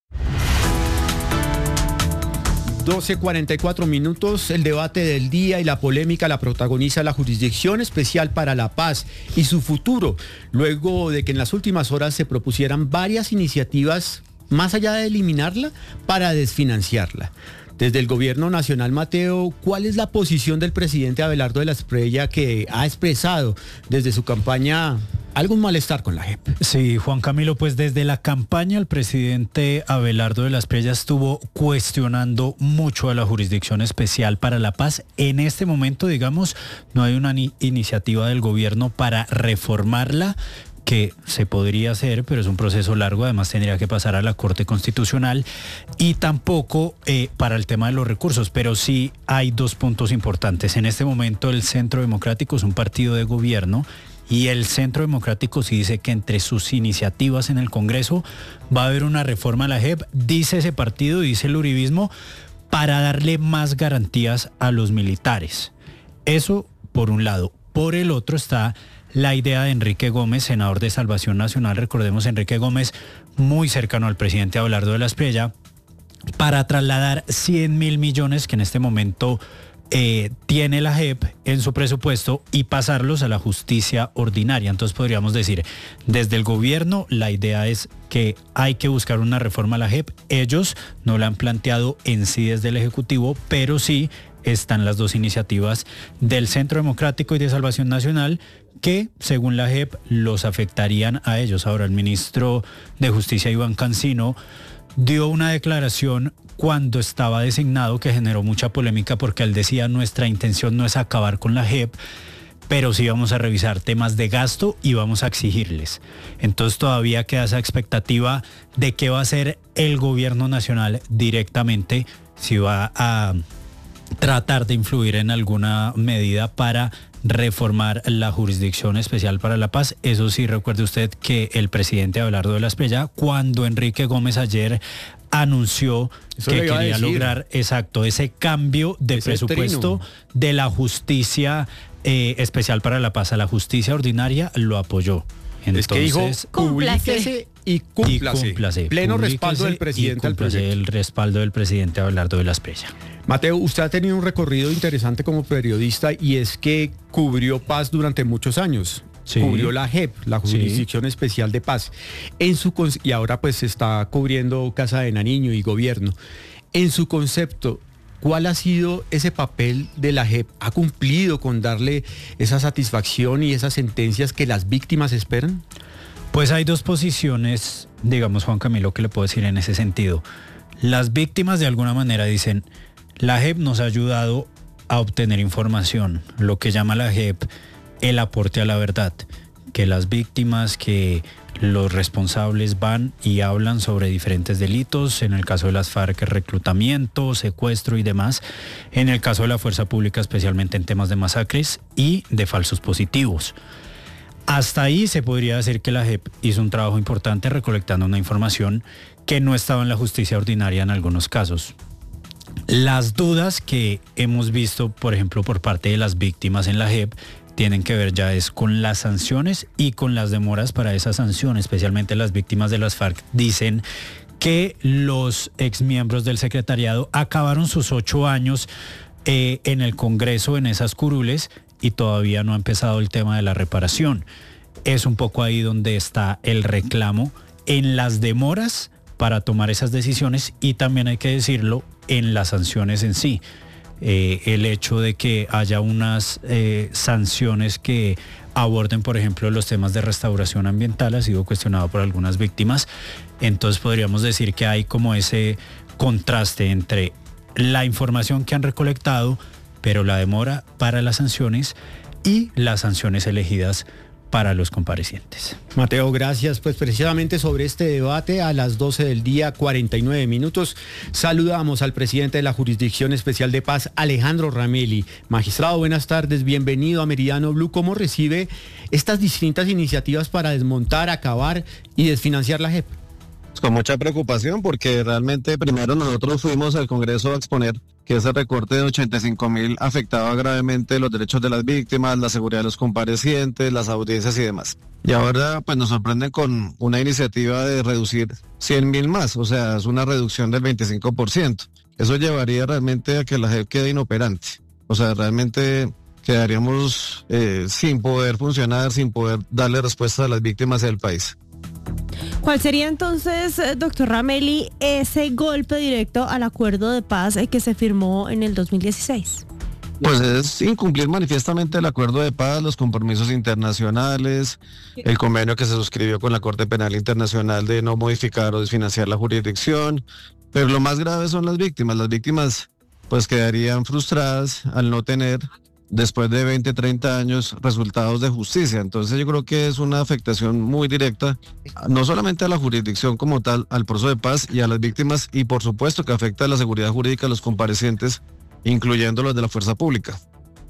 O: 12:44 minutos, el debate del día y la polémica la protagoniza la Jurisdicción Especial para la Paz y su futuro, luego de que en las últimas horas se propusieran varias iniciativas, más allá de eliminarla, para desfinanciarla. Desde el Gobierno Nacional, Mateo, ¿cuál es la posición del presidente Abelardo de la Espriella, que ha expresado desde su campaña algún malestar con la JEP?
C: Sí, Juan Camilo, pues desde la campaña el presidente Abelardo de la Espriella estuvo cuestionando mucho a la Jurisdicción Especial para la Paz. En este momento, digamos, no hay una iniciativa del gobierno para reformarla que se podría hacer, pero es un proceso largo, además tendría que pasar a la Corte Constitucional, y tampoco para el tema de los recursos, pero sí hay dos puntos importantes. En este momento el Centro Democrático es un partido de gobierno, y el Centro Democrático sí dice que entre sus iniciativas en el Congreso va a haber una reforma a la JEP, dice ese partido, dice el uribismo, para darle más garantías a los militares. Eso por un lado. Por el otro está la idea de Enrique Gómez, senador de Salvación Nacional. Recordemos, Enrique Gómez, muy cercano al presidente Abelardo de la Espriella, para trasladar 100.000 millones que en este momento tiene la JEP en su presupuesto y pasarlos a la justicia ordinaria. Entonces podríamos decir, desde el gobierno la idea es que hay que buscar una reforma a la JEP. Ellos no la han planteado en sí desde el Ejecutivo, pero sí están las dos iniciativas del Centro Democrático y de Salvación Nacional que, según la JEP, los afectarían a ellos. Ahora, el ministro de Justicia, Iván Cancino, dio una declaración cuando estaba designado que generó mucha polémica porque él decía: nuestra intención no es acabar con la JEP, pero sí vamos a revisar temas de gasto y vamos a exigirles. Entonces todavía queda esa expectativa de qué va a hacer el gobierno nacional directamente, si va a tratar de influir en alguna medida para reformar la Jurisdicción Especial para la Paz. Eso sí, recuerde usted que el presidente Abelardo de la Espriella, cuando Enrique Gómez ayer anunció que quería lograr ese cambio de presupuesto de la Justicia Especial para la Paz a la Justicia Ordinaria, lo apoyó. Entonces,
O: es que dijo, publíquese y cúmplase. Pleno respaldo del presidente al proyecto.
C: El respaldo del presidente Abelardo de la Espriella.
O: Mateo, usted ha tenido un recorrido interesante como periodista, y es que cubrió paz durante muchos años. Sí. Cubrió la JEP, la Jurisdicción Especial de Paz. Y ahora pues está cubriendo Casa de Nariño y gobierno. En su concepto, ¿cuál ha sido ese papel de la JEP? ¿Ha cumplido con darle esa satisfacción y esas sentencias que las víctimas esperan?
C: Pues hay dos posiciones, digamos, Juan Camilo, que le puedo decir en ese sentido. Las víctimas de alguna manera dicen: la JEP nos ha ayudado a obtener información, lo que llama la JEP el aporte a la verdad, que las víctimas, que los responsables van y hablan sobre diferentes delitos, en el caso de las FARC, reclutamiento, secuestro y demás, en el caso de la Fuerza Pública, especialmente en temas de masacres y de falsos positivos. Hasta ahí se podría decir que la JEP hizo un trabajo importante recolectando una información que no estaba en la justicia ordinaria en algunos casos. Las dudas que hemos visto, por ejemplo, por parte de las víctimas en la JEP, tienen que ver ya es con las sanciones y con las demoras para esas sanciones. Especialmente las víctimas de las FARC dicen que los exmiembros del secretariado acabaron sus 8 años en el Congreso, en esas curules, y todavía no ha empezado el tema de la reparación. Es un poco ahí donde está el reclamo, en las demoras para tomar esas decisiones, y también hay que decirlo, en las sanciones en sí. El hecho de que haya unas sanciones que aborden, por ejemplo, los temas de restauración ambiental ha sido cuestionado por algunas víctimas. Entonces podríamos decir que hay como ese contraste entre la información que han recolectado, pero la demora para las sanciones, y las sanciones elegidas para los comparecientes.
O: Mateo, gracias. Pues precisamente sobre este debate, a las 12 del día, 49 minutos, saludamos al presidente de la Jurisdicción Especial de Paz, Alejandro Ramelli. Magistrado, buenas tardes, bienvenido a Meridiano Blue. ¿Cómo recibe estas distintas iniciativas para desmontar, acabar y desfinanciar la JEP?
K: Con mucha preocupación, porque realmente primero nosotros fuimos al Congreso a exponer que ese recorte de 85.000 afectaba gravemente los derechos de las víctimas, la seguridad de los comparecientes, las audiencias y demás. Y ahora pues nos sorprenden con una iniciativa de reducir 100.000 más, o sea, es una reducción del 25%. Eso llevaría realmente a que la JEP quede inoperante. O sea, realmente quedaríamos sin poder funcionar, sin poder darle respuesta a las víctimas del país.
A: ¿Cuál sería entonces, doctor Ramelli, ese golpe directo al acuerdo de paz que se firmó en el 2016?
K: Pues es incumplir manifiestamente el acuerdo de paz, los compromisos internacionales, el convenio que se suscribió con la Corte Penal Internacional de no modificar o desfinanciar la jurisdicción. Pero lo más grave son las víctimas. Las víctimas pues quedarían frustradas al no tener después de 20, 30 años, resultados de justicia. Entonces yo creo que es una afectación muy directa, no solamente a la jurisdicción como tal, al proceso de paz y a las víctimas, y por supuesto que afecta a la seguridad jurídica de los comparecientes, incluyendo los de la fuerza pública.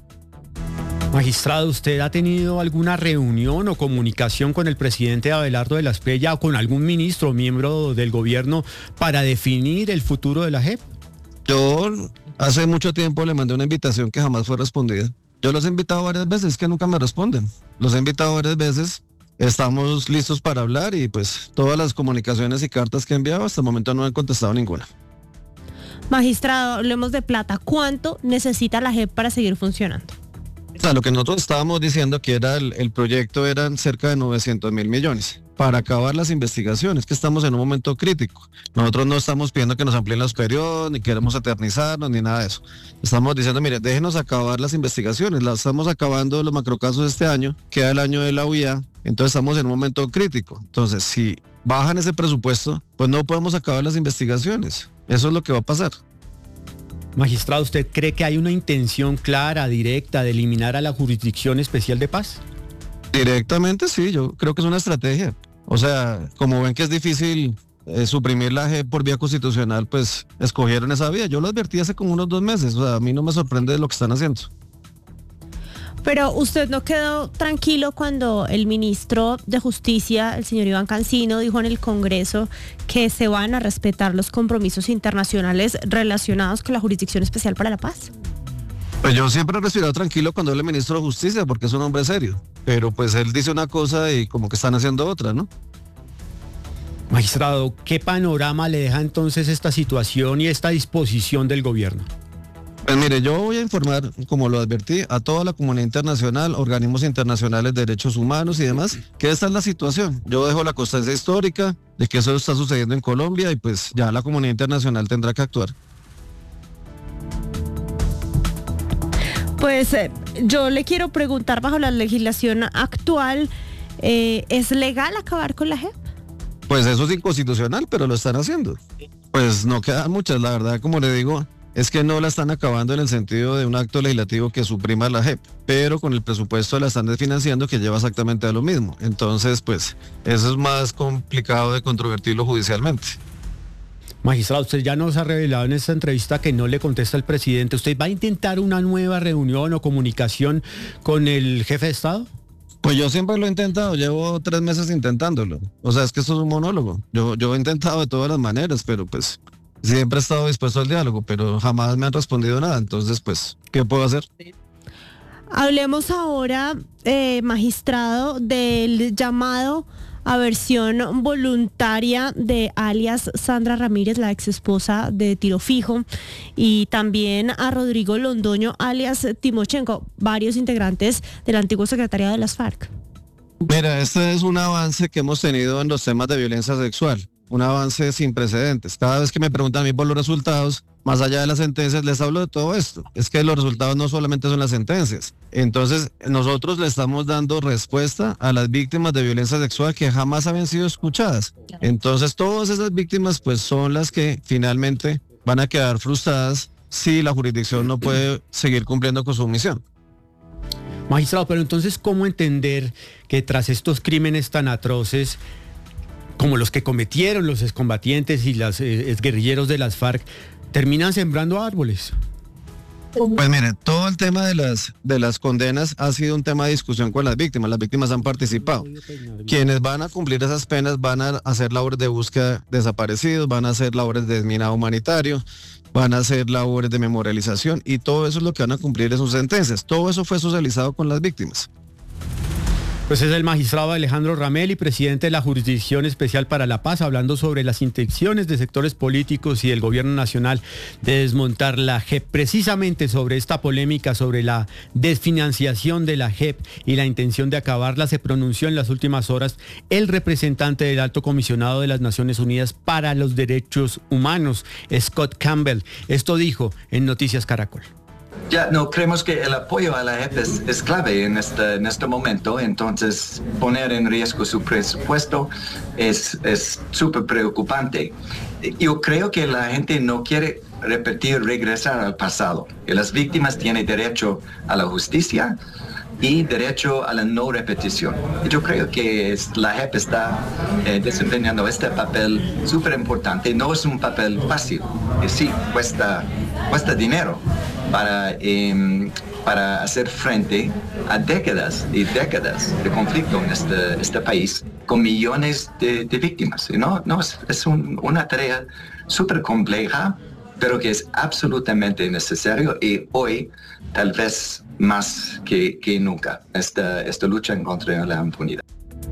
O: Magistrado, ¿usted ha tenido alguna reunión o comunicación con el presidente Abelardo de la Espriella o con algún ministro o miembro del gobierno para definir el futuro de la JEP?
K: Yo hace mucho tiempo le mandé una invitación que jamás fue respondida. Yo los he invitado varias veces, que nunca me responden. Los he invitado varias veces, estamos listos para hablar y pues todas las comunicaciones y cartas que he enviado hasta el momento no han contestado ninguna.
A: Magistrado, hablemos de plata. ¿Cuánto necesita la JEP para seguir funcionando?
K: O sea, lo que nosotros estábamos diciendo que era el proyecto eran cerca de 900 mil millones para acabar las investigaciones, que estamos en un momento crítico. Nosotros no estamos pidiendo que nos amplíen los periodos, ni queremos eternizarnos, ni nada de eso. Estamos diciendo, mire, déjenos acabar las investigaciones, las estamos acabando los macrocasos este año, queda el año de la UIA, entonces estamos en un momento crítico. Entonces, si bajan ese presupuesto, pues no podemos acabar las investigaciones. Eso es lo que va a pasar.
O: Magistrado, ¿usted cree que hay una intención clara, directa, de eliminar a la Jurisdicción Especial de Paz?
K: Directamente sí, yo creo que es una estrategia. O sea, como ven que es difícil suprimir la JEP por vía constitucional, pues escogieron esa vía. Yo lo advertí hace como unos 2 meses, o sea, a mí no me sorprende lo que están haciendo.
A: Pero usted no quedó tranquilo cuando el ministro de Justicia, el señor Iván Cancino, dijo en el Congreso que se van a respetar los compromisos internacionales relacionados con la Jurisdicción Especial para la Paz.
K: Pues yo siempre he respirado tranquilo cuando habla el ministro de Justicia porque es un hombre serio, pero pues él dice una cosa y como que están haciendo otra, ¿no?
O: Magistrado, ¿qué panorama le deja entonces esta situación y esta disposición del gobierno?
K: Pues mire, yo voy a informar, como lo advertí, a toda la comunidad internacional, organismos internacionales de derechos humanos y demás, que esta es la situación. Yo dejo la constancia histórica de que eso está sucediendo en Colombia y pues ya la comunidad internacional tendrá que actuar.
A: Pues yo le quiero preguntar, bajo la legislación actual, ¿es legal acabar con la JEP?
K: Pues eso es inconstitucional, pero lo están haciendo. Pues no quedan muchas, la verdad, como le digo, es que no la están acabando en el sentido de un acto legislativo que suprima la JEP, pero con el presupuesto la están desfinanciando, que lleva exactamente a lo mismo. Entonces, pues, eso es más complicado de controvertirlo judicialmente.
O: Magistrado, usted ya nos ha revelado en esta entrevista que no le contesta el presidente. ¿Usted va a intentar una nueva reunión o comunicación con el jefe de Estado?
K: Pues yo siempre lo he intentado, llevo 3 meses intentándolo. O sea, es que esto es un monólogo. Yo he intentado de todas las maneras, pero pues siempre he estado dispuesto al diálogo, pero jamás me han respondido nada. Entonces, pues, ¿qué puedo hacer?
A: Hablemos ahora, magistrado, del llamado a versión voluntaria de alias Sandra Ramírez, la ex esposa de Tiro Fijo, y también a Rodrigo Londoño, alias Timochenko, varios integrantes del antiguo secretariado de las FARC.
K: Mira, este es un avance que hemos tenido en los temas de violencia sexual, un avance sin precedentes. Cada vez que me preguntan a mí por los resultados, más allá de las sentencias, les hablo de todo esto. Es que los resultados no solamente son las sentencias. Entonces, nosotros le estamos dando respuesta a las víctimas de violencia sexual que jamás habían sido escuchadas. Entonces, todas esas víctimas, pues, son las que finalmente van a quedar frustradas si la jurisdicción no puede seguir cumpliendo con su misión.
O: Magistrado, pero entonces, ¿cómo entender que tras estos crímenes tan atroces, como los que cometieron los excombatientes y los exguerrilleros de las FARC, terminan sembrando árboles?
K: Pues miren, todo el tema de las condenas ha sido un tema de discusión con las víctimas han participado. Quienes van a cumplir esas penas van a hacer labores de búsqueda de desaparecidos, van a hacer labores de desminado humanitario, van a hacer labores de memorialización y todo eso es lo que van a cumplir en sus sentencias. Todo eso fue socializado con las víctimas.
O: Pues es el magistrado Alejandro Ramelli, presidente de la Jurisdicción Especial para la Paz, hablando sobre las intenciones de sectores políticos y del gobierno nacional de desmontar la JEP. Precisamente sobre esta polémica, sobre la desfinanciación de la JEP y la intención de acabarla, se pronunció en las últimas horas el representante del Alto Comisionado de las Naciones Unidas para los Derechos Humanos, Scott Campbell. Esto dijo en Noticias Caracol.
U: Ya no creemos que el apoyo a la JEP es clave en este momento, entonces poner en riesgo su presupuesto es súper preocupante. Yo creo que la gente no quiere regresar al pasado. Y las víctimas tienen derecho a la justicia y derecho a la no repetición. Y yo creo que la JEP está desempeñando este papel súper importante. No es un papel fácil, sí, cuesta dinero para hacer frente a décadas y décadas de conflicto en este país con millones de víctimas. Es una tarea súper compleja, pero que es absolutamente necesario y hoy tal vez más que nunca esta lucha en contra de la impunidad.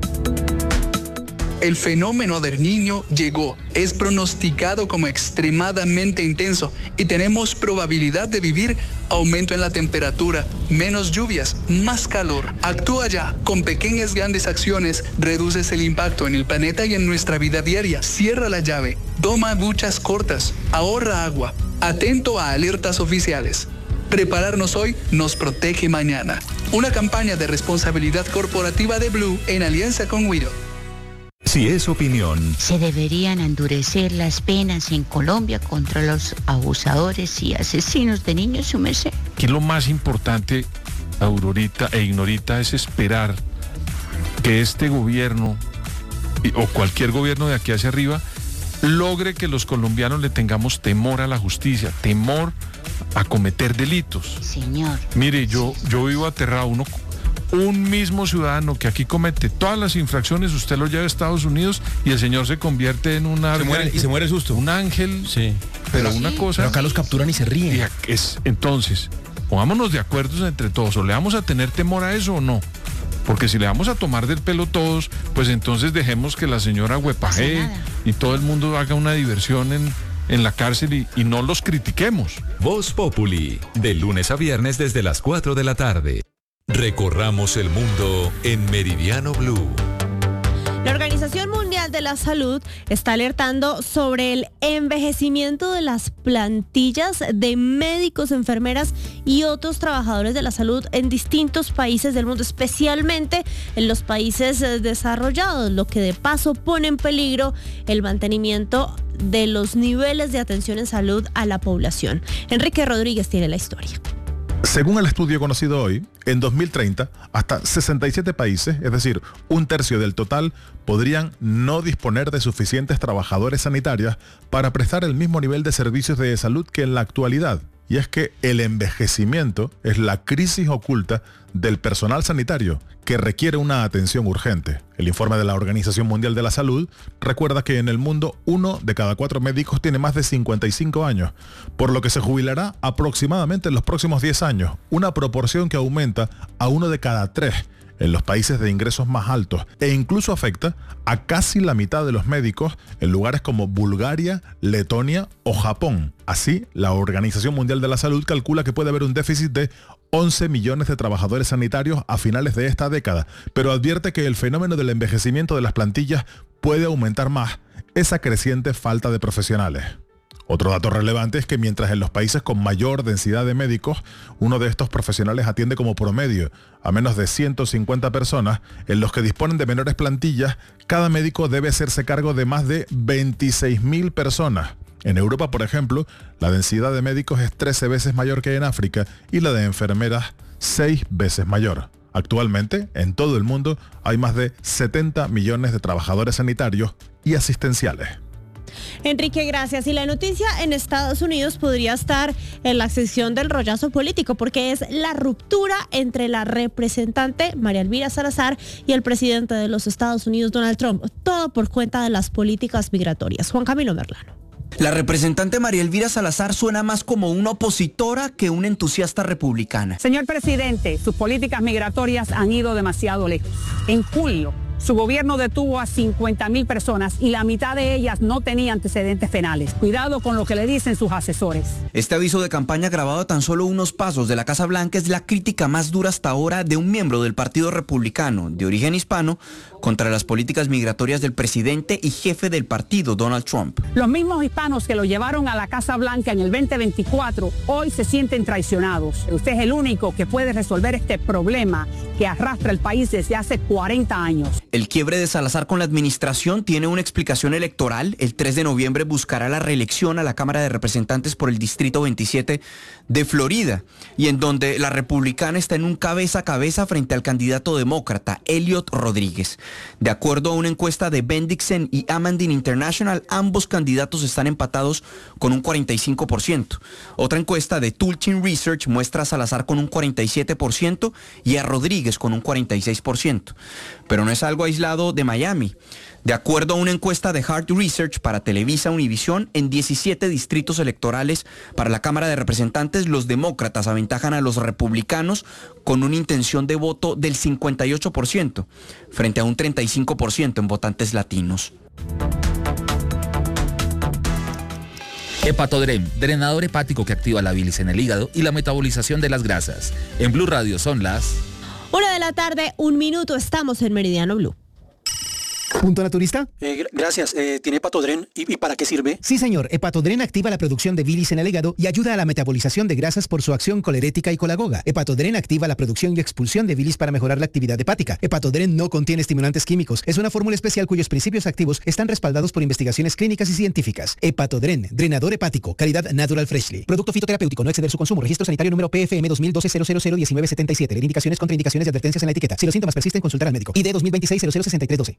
E: El fenómeno del Niño llegó, es pronosticado como extremadamente intenso y tenemos probabilidad de vivir aumento en la temperatura, menos lluvias, más calor. Actúa ya, con pequeñas grandes acciones reduces el impacto en el planeta y en nuestra vida diaria. Cierra la llave, toma duchas cortas, ahorra agua, atento a alertas oficiales. Prepararnos hoy nos protege mañana. Una campaña de responsabilidad corporativa de Blue en alianza con Widow.
L: Si es opinión,
M: Se deberían endurecer las penas en Colombia contra los abusadores y asesinos de niños, su merced.
N: Aquí lo más importante, Aurorita e Ignorita, es esperar que este gobierno o cualquier gobierno de aquí hacia arriba logre que los colombianos le tengamos temor a la justicia, temor a cometer delitos.
M: Señor.
N: Mire, yo vivo aterrado. Un mismo ciudadano que aquí comete todas las infracciones, usted lo lleva a Estados Unidos y el señor se convierte en un ángel.
G: Se muere susto.
N: Un ángel.
G: Sí.
N: Pero una cosa.
G: Pero acá los capturan y se ríen.
N: Entonces, pongámonos de acuerdo entre todos. ¿O le vamos a tener temor a eso o no? Porque si le vamos a tomar del pelo todos, pues entonces dejemos que la señora huepajee y todo el mundo haga una diversión en la cárcel y no los critiquemos.
L: Voz Populi, de lunes a viernes desde las 4 de la tarde. Recorramos el mundo en Meridiano Blue.
A: La Organización Mundial de la Salud está alertando sobre el envejecimiento de las plantillas de médicos, enfermeras y otros trabajadores de la salud en distintos países del mundo, especialmente en los países desarrollados, lo que de paso pone en peligro el mantenimiento de los niveles de atención en salud a la población. Enrique Rodríguez tiene la historia.
V: Según el estudio conocido hoy, en 2030, hasta 67 países, es decir, un tercio del total, podrían no disponer de suficientes trabajadores sanitarios para prestar el mismo nivel de servicios de salud que en la actualidad. Y es que el envejecimiento es la crisis oculta del personal sanitario que requiere una atención urgente. El informe de la Organización Mundial de la Salud recuerda que en el mundo 1 de cada 4 médicos tiene más de 55 años, por lo que se jubilará aproximadamente en los próximos 10 años, una proporción que aumenta a 1 de cada 3 en los países de ingresos más altos e incluso afecta a casi la mitad de los médicos en lugares como Bulgaria, Letonia o Japón. Así, la Organización Mundial de la Salud calcula que puede haber un déficit de 11 millones de trabajadores sanitarios a finales de esta década, pero advierte que el fenómeno del envejecimiento de las plantillas puede aumentar más esa creciente falta de profesionales. Otro dato relevante es que mientras en los países con mayor densidad de médicos, uno de estos profesionales atiende como promedio a menos de 150 personas, en los que disponen de menores plantillas, cada médico debe hacerse cargo de más de 26.000 personas. En Europa, por ejemplo, la densidad de médicos es 13 veces mayor que en África y la de enfermeras 6 veces mayor. Actualmente, en todo el mundo, hay más de 70 millones de trabajadores sanitarios y asistenciales.
A: Enrique, gracias. Y la noticia en Estados Unidos podría estar en la sección del rollazo político, porque es la ruptura entre la representante María Elvira Salazar y el presidente de los Estados Unidos, Donald Trump. Todo por cuenta de las políticas migratorias. Juan Camilo Merlano.
W: La representante María Elvira Salazar suena más como una opositora que una entusiasta republicana.
X: Señor presidente, sus políticas migratorias han ido demasiado lejos. En julio, su gobierno detuvo a 50.000 personas y la mitad de ellas no tenía antecedentes penales. Cuidado con lo que le dicen sus asesores.
W: Este aviso de campaña grabado a tan solo unos pasos de la Casa Blanca es la crítica más dura hasta ahora de un miembro del Partido Republicano de origen hispano contra las políticas migratorias del presidente y jefe del partido, Donald Trump.
X: Los mismos hispanos que lo llevaron a la Casa Blanca en el 2024 hoy se sienten traicionados. Usted es el único que puede resolver este problema que arrastra el país desde hace 40 años.
W: El quiebre de Salazar con la administración tiene una explicación electoral. El 3 de noviembre buscará la reelección a la Cámara de Representantes por el Distrito 27 de Florida, y en donde la republicana está en un cabeza a cabeza frente al candidato demócrata, Elliot Rodríguez. De acuerdo a una encuesta de Bendixen y Amandine International, ambos candidatos están empatados con un 45%. Otra encuesta de Tulchin Research muestra a Salazar con un 47% y a Rodríguez con un 46%. Pero no es algo aislado de Miami. De acuerdo a una encuesta de Hard Research para Televisa Univisión, en 17 distritos electorales para la Cámara de Representantes, los demócratas aventajan a los republicanos con una intención de voto del 58%, frente a un 35% en votantes latinos.
B: Hepatodrem, drenador hepático que activa la bilis en el hígado y la metabolización de las grasas. En Blue Radio son las
A: 1:00 p.m, 1 minuto, estamos en Meridiano Blue.
F: ¿Punto naturista?
G: Gracias. ¿Tiene Hepatodren? ¿Y para qué sirve?
F: Sí, señor. Hepatodren activa la producción de bilis en el hígado y ayuda a la metabolización de grasas por su acción colerética y colagoga. Hepatodren activa la producción y expulsión de bilis para mejorar la actividad hepática. Hepatodren no contiene estimulantes químicos. Es una fórmula especial cuyos principios activos están respaldados por investigaciones clínicas y científicas. Hepatodren, drenador hepático, calidad Natural Freshly. Producto fitoterapéutico, no exceder su consumo. Registro sanitario número PFM 2012-00-1977. Leer indicaciones, contraindicaciones y advertencias en la etiqueta. Si los síntomas persisten, consultar al médico. ID 2026-006312.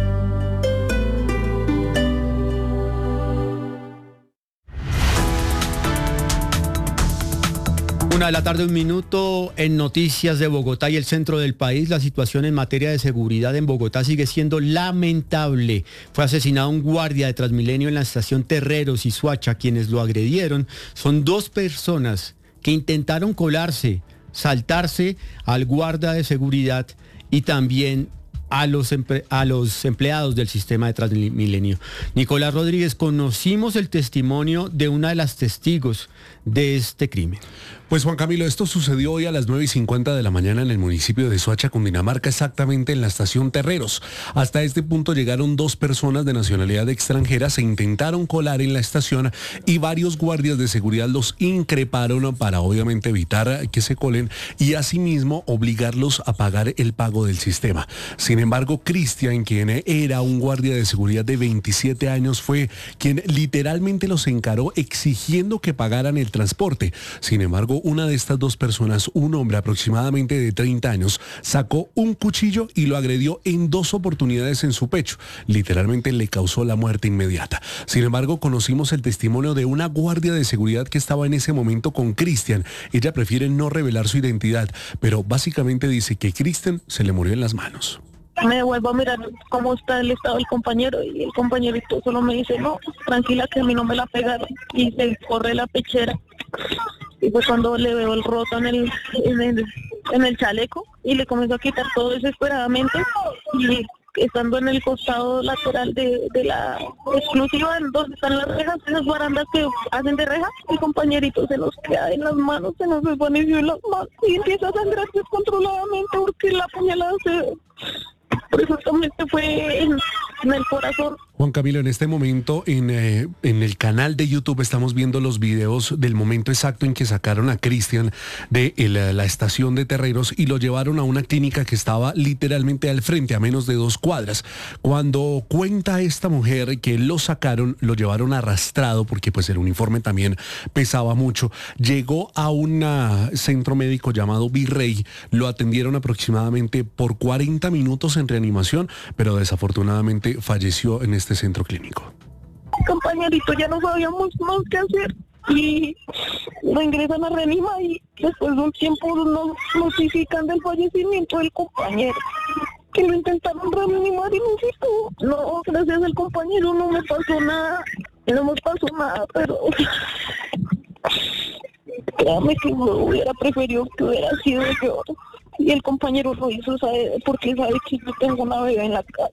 O: 1:00 p.m, 1 minuto. En noticias de Bogotá y el centro del país, la situación en materia de seguridad en Bogotá sigue siendo lamentable. Fue asesinado un guardia de Transmilenio en la estación Terreros y Suacha. Quienes lo agredieron son 2 personas que intentaron colarse, saltarse al guarda de seguridad y también a los empleados del sistema de Transmilenio. Nicolás Rodríguez, conocimos el testimonio de una de las testigos de este crimen.
I: Pues Juan Camilo, esto sucedió hoy a las 9:50 de la mañana en el municipio de Soacha, Cundinamarca, exactamente en la estación Terreros. Hasta este punto llegaron 2 personas de nacionalidad extranjera, se intentaron colar en la estación y varios guardias de seguridad los increparon para obviamente evitar que se colen y asimismo obligarlos a pagar el pago del sistema. Sin embargo, Cristian, quien era un guardia de seguridad de 27 años, fue quien literalmente los encaró exigiendo que pagaran el transporte. Sin embargo, una de estas 2 personas, un hombre aproximadamente de 30 años, sacó un cuchillo y lo agredió en 2 oportunidades en su pecho. Literalmente le causó la muerte inmediata. Sin embargo, conocimos el testimonio de una guardia de seguridad que estaba en ese momento con Cristian. Ella prefiere no revelar su identidad, pero básicamente dice que Cristian se le murió en las manos.
Y: Me vuelvo a mirar cómo está el estado del compañero y el compañerito solo me dice, no, tranquila que a mí no me la pegaron, y se corre la pechera. Y pues cuando le veo el roto en el chaleco y le comienzo a quitar todo desesperadamente, y estando en el costado lateral de la exclusiva donde están las rejas, esas barandas que hacen de reja, el compañerito se nos queda en las manos, se nos desvaneció en las manos y empieza a sangrar descontroladamente porque la puñalada precisamente fue en el corazón.
I: Juan Camilo, en este momento en el canal de YouTube estamos viendo los videos del momento exacto en que sacaron a Cristian de la estación de Terreros y lo llevaron a una clínica que estaba literalmente al frente, a menos de 2 cuadras. Cuando cuenta esta mujer que lo sacaron, lo llevaron arrastrado porque pues el uniforme también pesaba mucho. Llegó a un centro médico llamado Virrey, lo atendieron aproximadamente por 40 minutos en reanimación, pero desafortunadamente falleció en este centro clínico.
Y: Compañerito, ya no sabíamos más qué hacer y lo ingresan a reanima y después de un tiempo nos notifican del fallecimiento del compañero, que lo intentaron reanimar y no se estuvo. No, gracias al compañero no me pasó nada, pero créame que hubiera preferido que hubiera sido yo. Y el compañero lo hizo, ¿sabe? Porque sabe que yo tengo una bebé en la casa.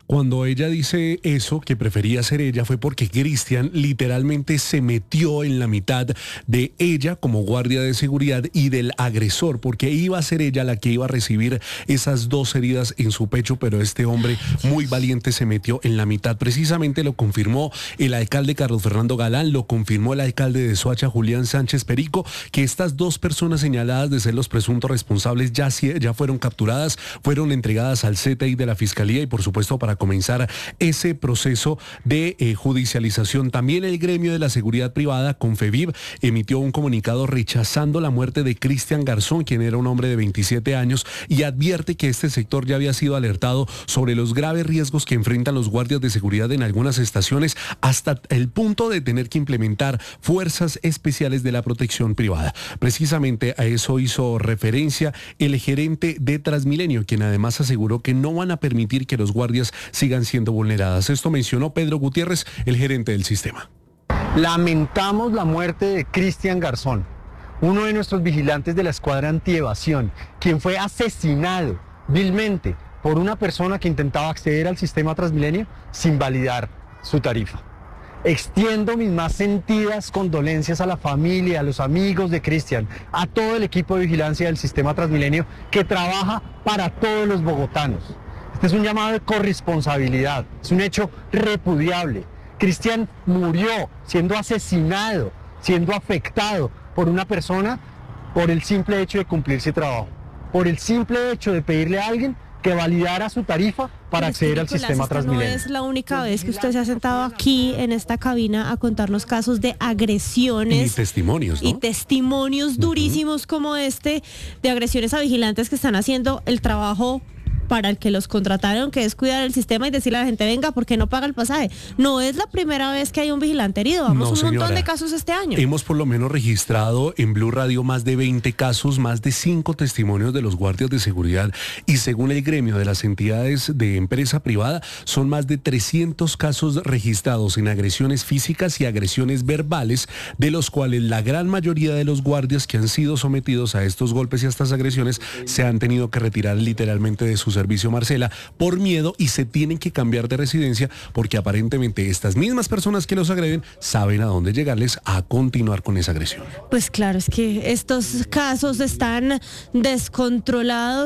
I: Cuando ella dice eso, que prefería ser ella, fue porque Cristian literalmente se metió en la mitad de ella como guardia de seguridad y del agresor, porque iba a ser ella la que iba a recibir esas 2 heridas en su pecho, pero este hombre muy valiente se metió en la mitad. Precisamente lo confirmó el alcalde Carlos Fernando Galán, lo confirmó el alcalde de Soacha, Julián Sánchez Perico, que estas 2 personas señaladas de ser los presuntos responsables ya fueron capturadas, fueron entregadas al CTI de la Fiscalía y por supuesto para comenzar ese proceso de judicialización. También el gremio de la seguridad privada, Confeviv, emitió un comunicado rechazando la muerte de Cristian Garzón, quien era un hombre de 27 años, y advierte que este sector ya había sido alertado sobre los graves riesgos que enfrentan los guardias de seguridad en algunas estaciones, hasta el punto de tener que implementar fuerzas especiales de la protección privada. Precisamente a eso hizo referencia el gerente de Transmilenio, quien además aseguró que no van a permitir que los guardias sigan siendo vulneradas. Esto mencionó Pedro Gutiérrez, el gerente del sistema.
D: Lamentamos la muerte de Cristian Garzón, uno de nuestros vigilantes de la escuadra antievasión, quien fue asesinado vilmente por una persona que intentaba acceder al sistema Transmilenio sin validar su tarifa. Extiendo mis más sentidas condolencias a la familia, a los amigos de Cristian, a todo el equipo de vigilancia del sistema Transmilenio que trabaja para todos los bogotanos. Este es un llamado de corresponsabilidad, es un hecho repudiable. Cristian murió siendo asesinado, siendo afectado por una persona por el simple hecho de cumplir su trabajo, por el simple hecho de pedirle a alguien que validara su tarifa para acceder al sistema Transmilenio.
A: No es la única vez que usted se ha sentado aquí en esta cabina a contarnos casos de agresiones.
I: Y testimonios, ¿no?
A: Y testimonios durísimos como este, de agresiones a vigilantes que están haciendo el trabajo para el que los contrataron, que es cuidar el sistema y decirle a la gente, venga, ¿por qué no paga el pasaje? No es la primera vez que hay un vigilante herido, vamos un montón de casos este año.
I: Hemos por lo menos registrado en Blue Radio más de 20 casos, más de 5 testimonios de los guardias de seguridad y según el gremio de las entidades de empresa privada, son más de 300 casos registrados en agresiones físicas y agresiones verbales, de los cuales la gran mayoría de los guardias que han sido sometidos a estos golpes y a estas agresiones se han tenido que retirar literalmente de sus servicio, Marcela, por miedo, y se tienen que cambiar de residencia porque aparentemente estas mismas personas que los agreden saben a dónde llegarles a continuar con esa agresión.
A: Pues claro, es que estos casos están descontrolados.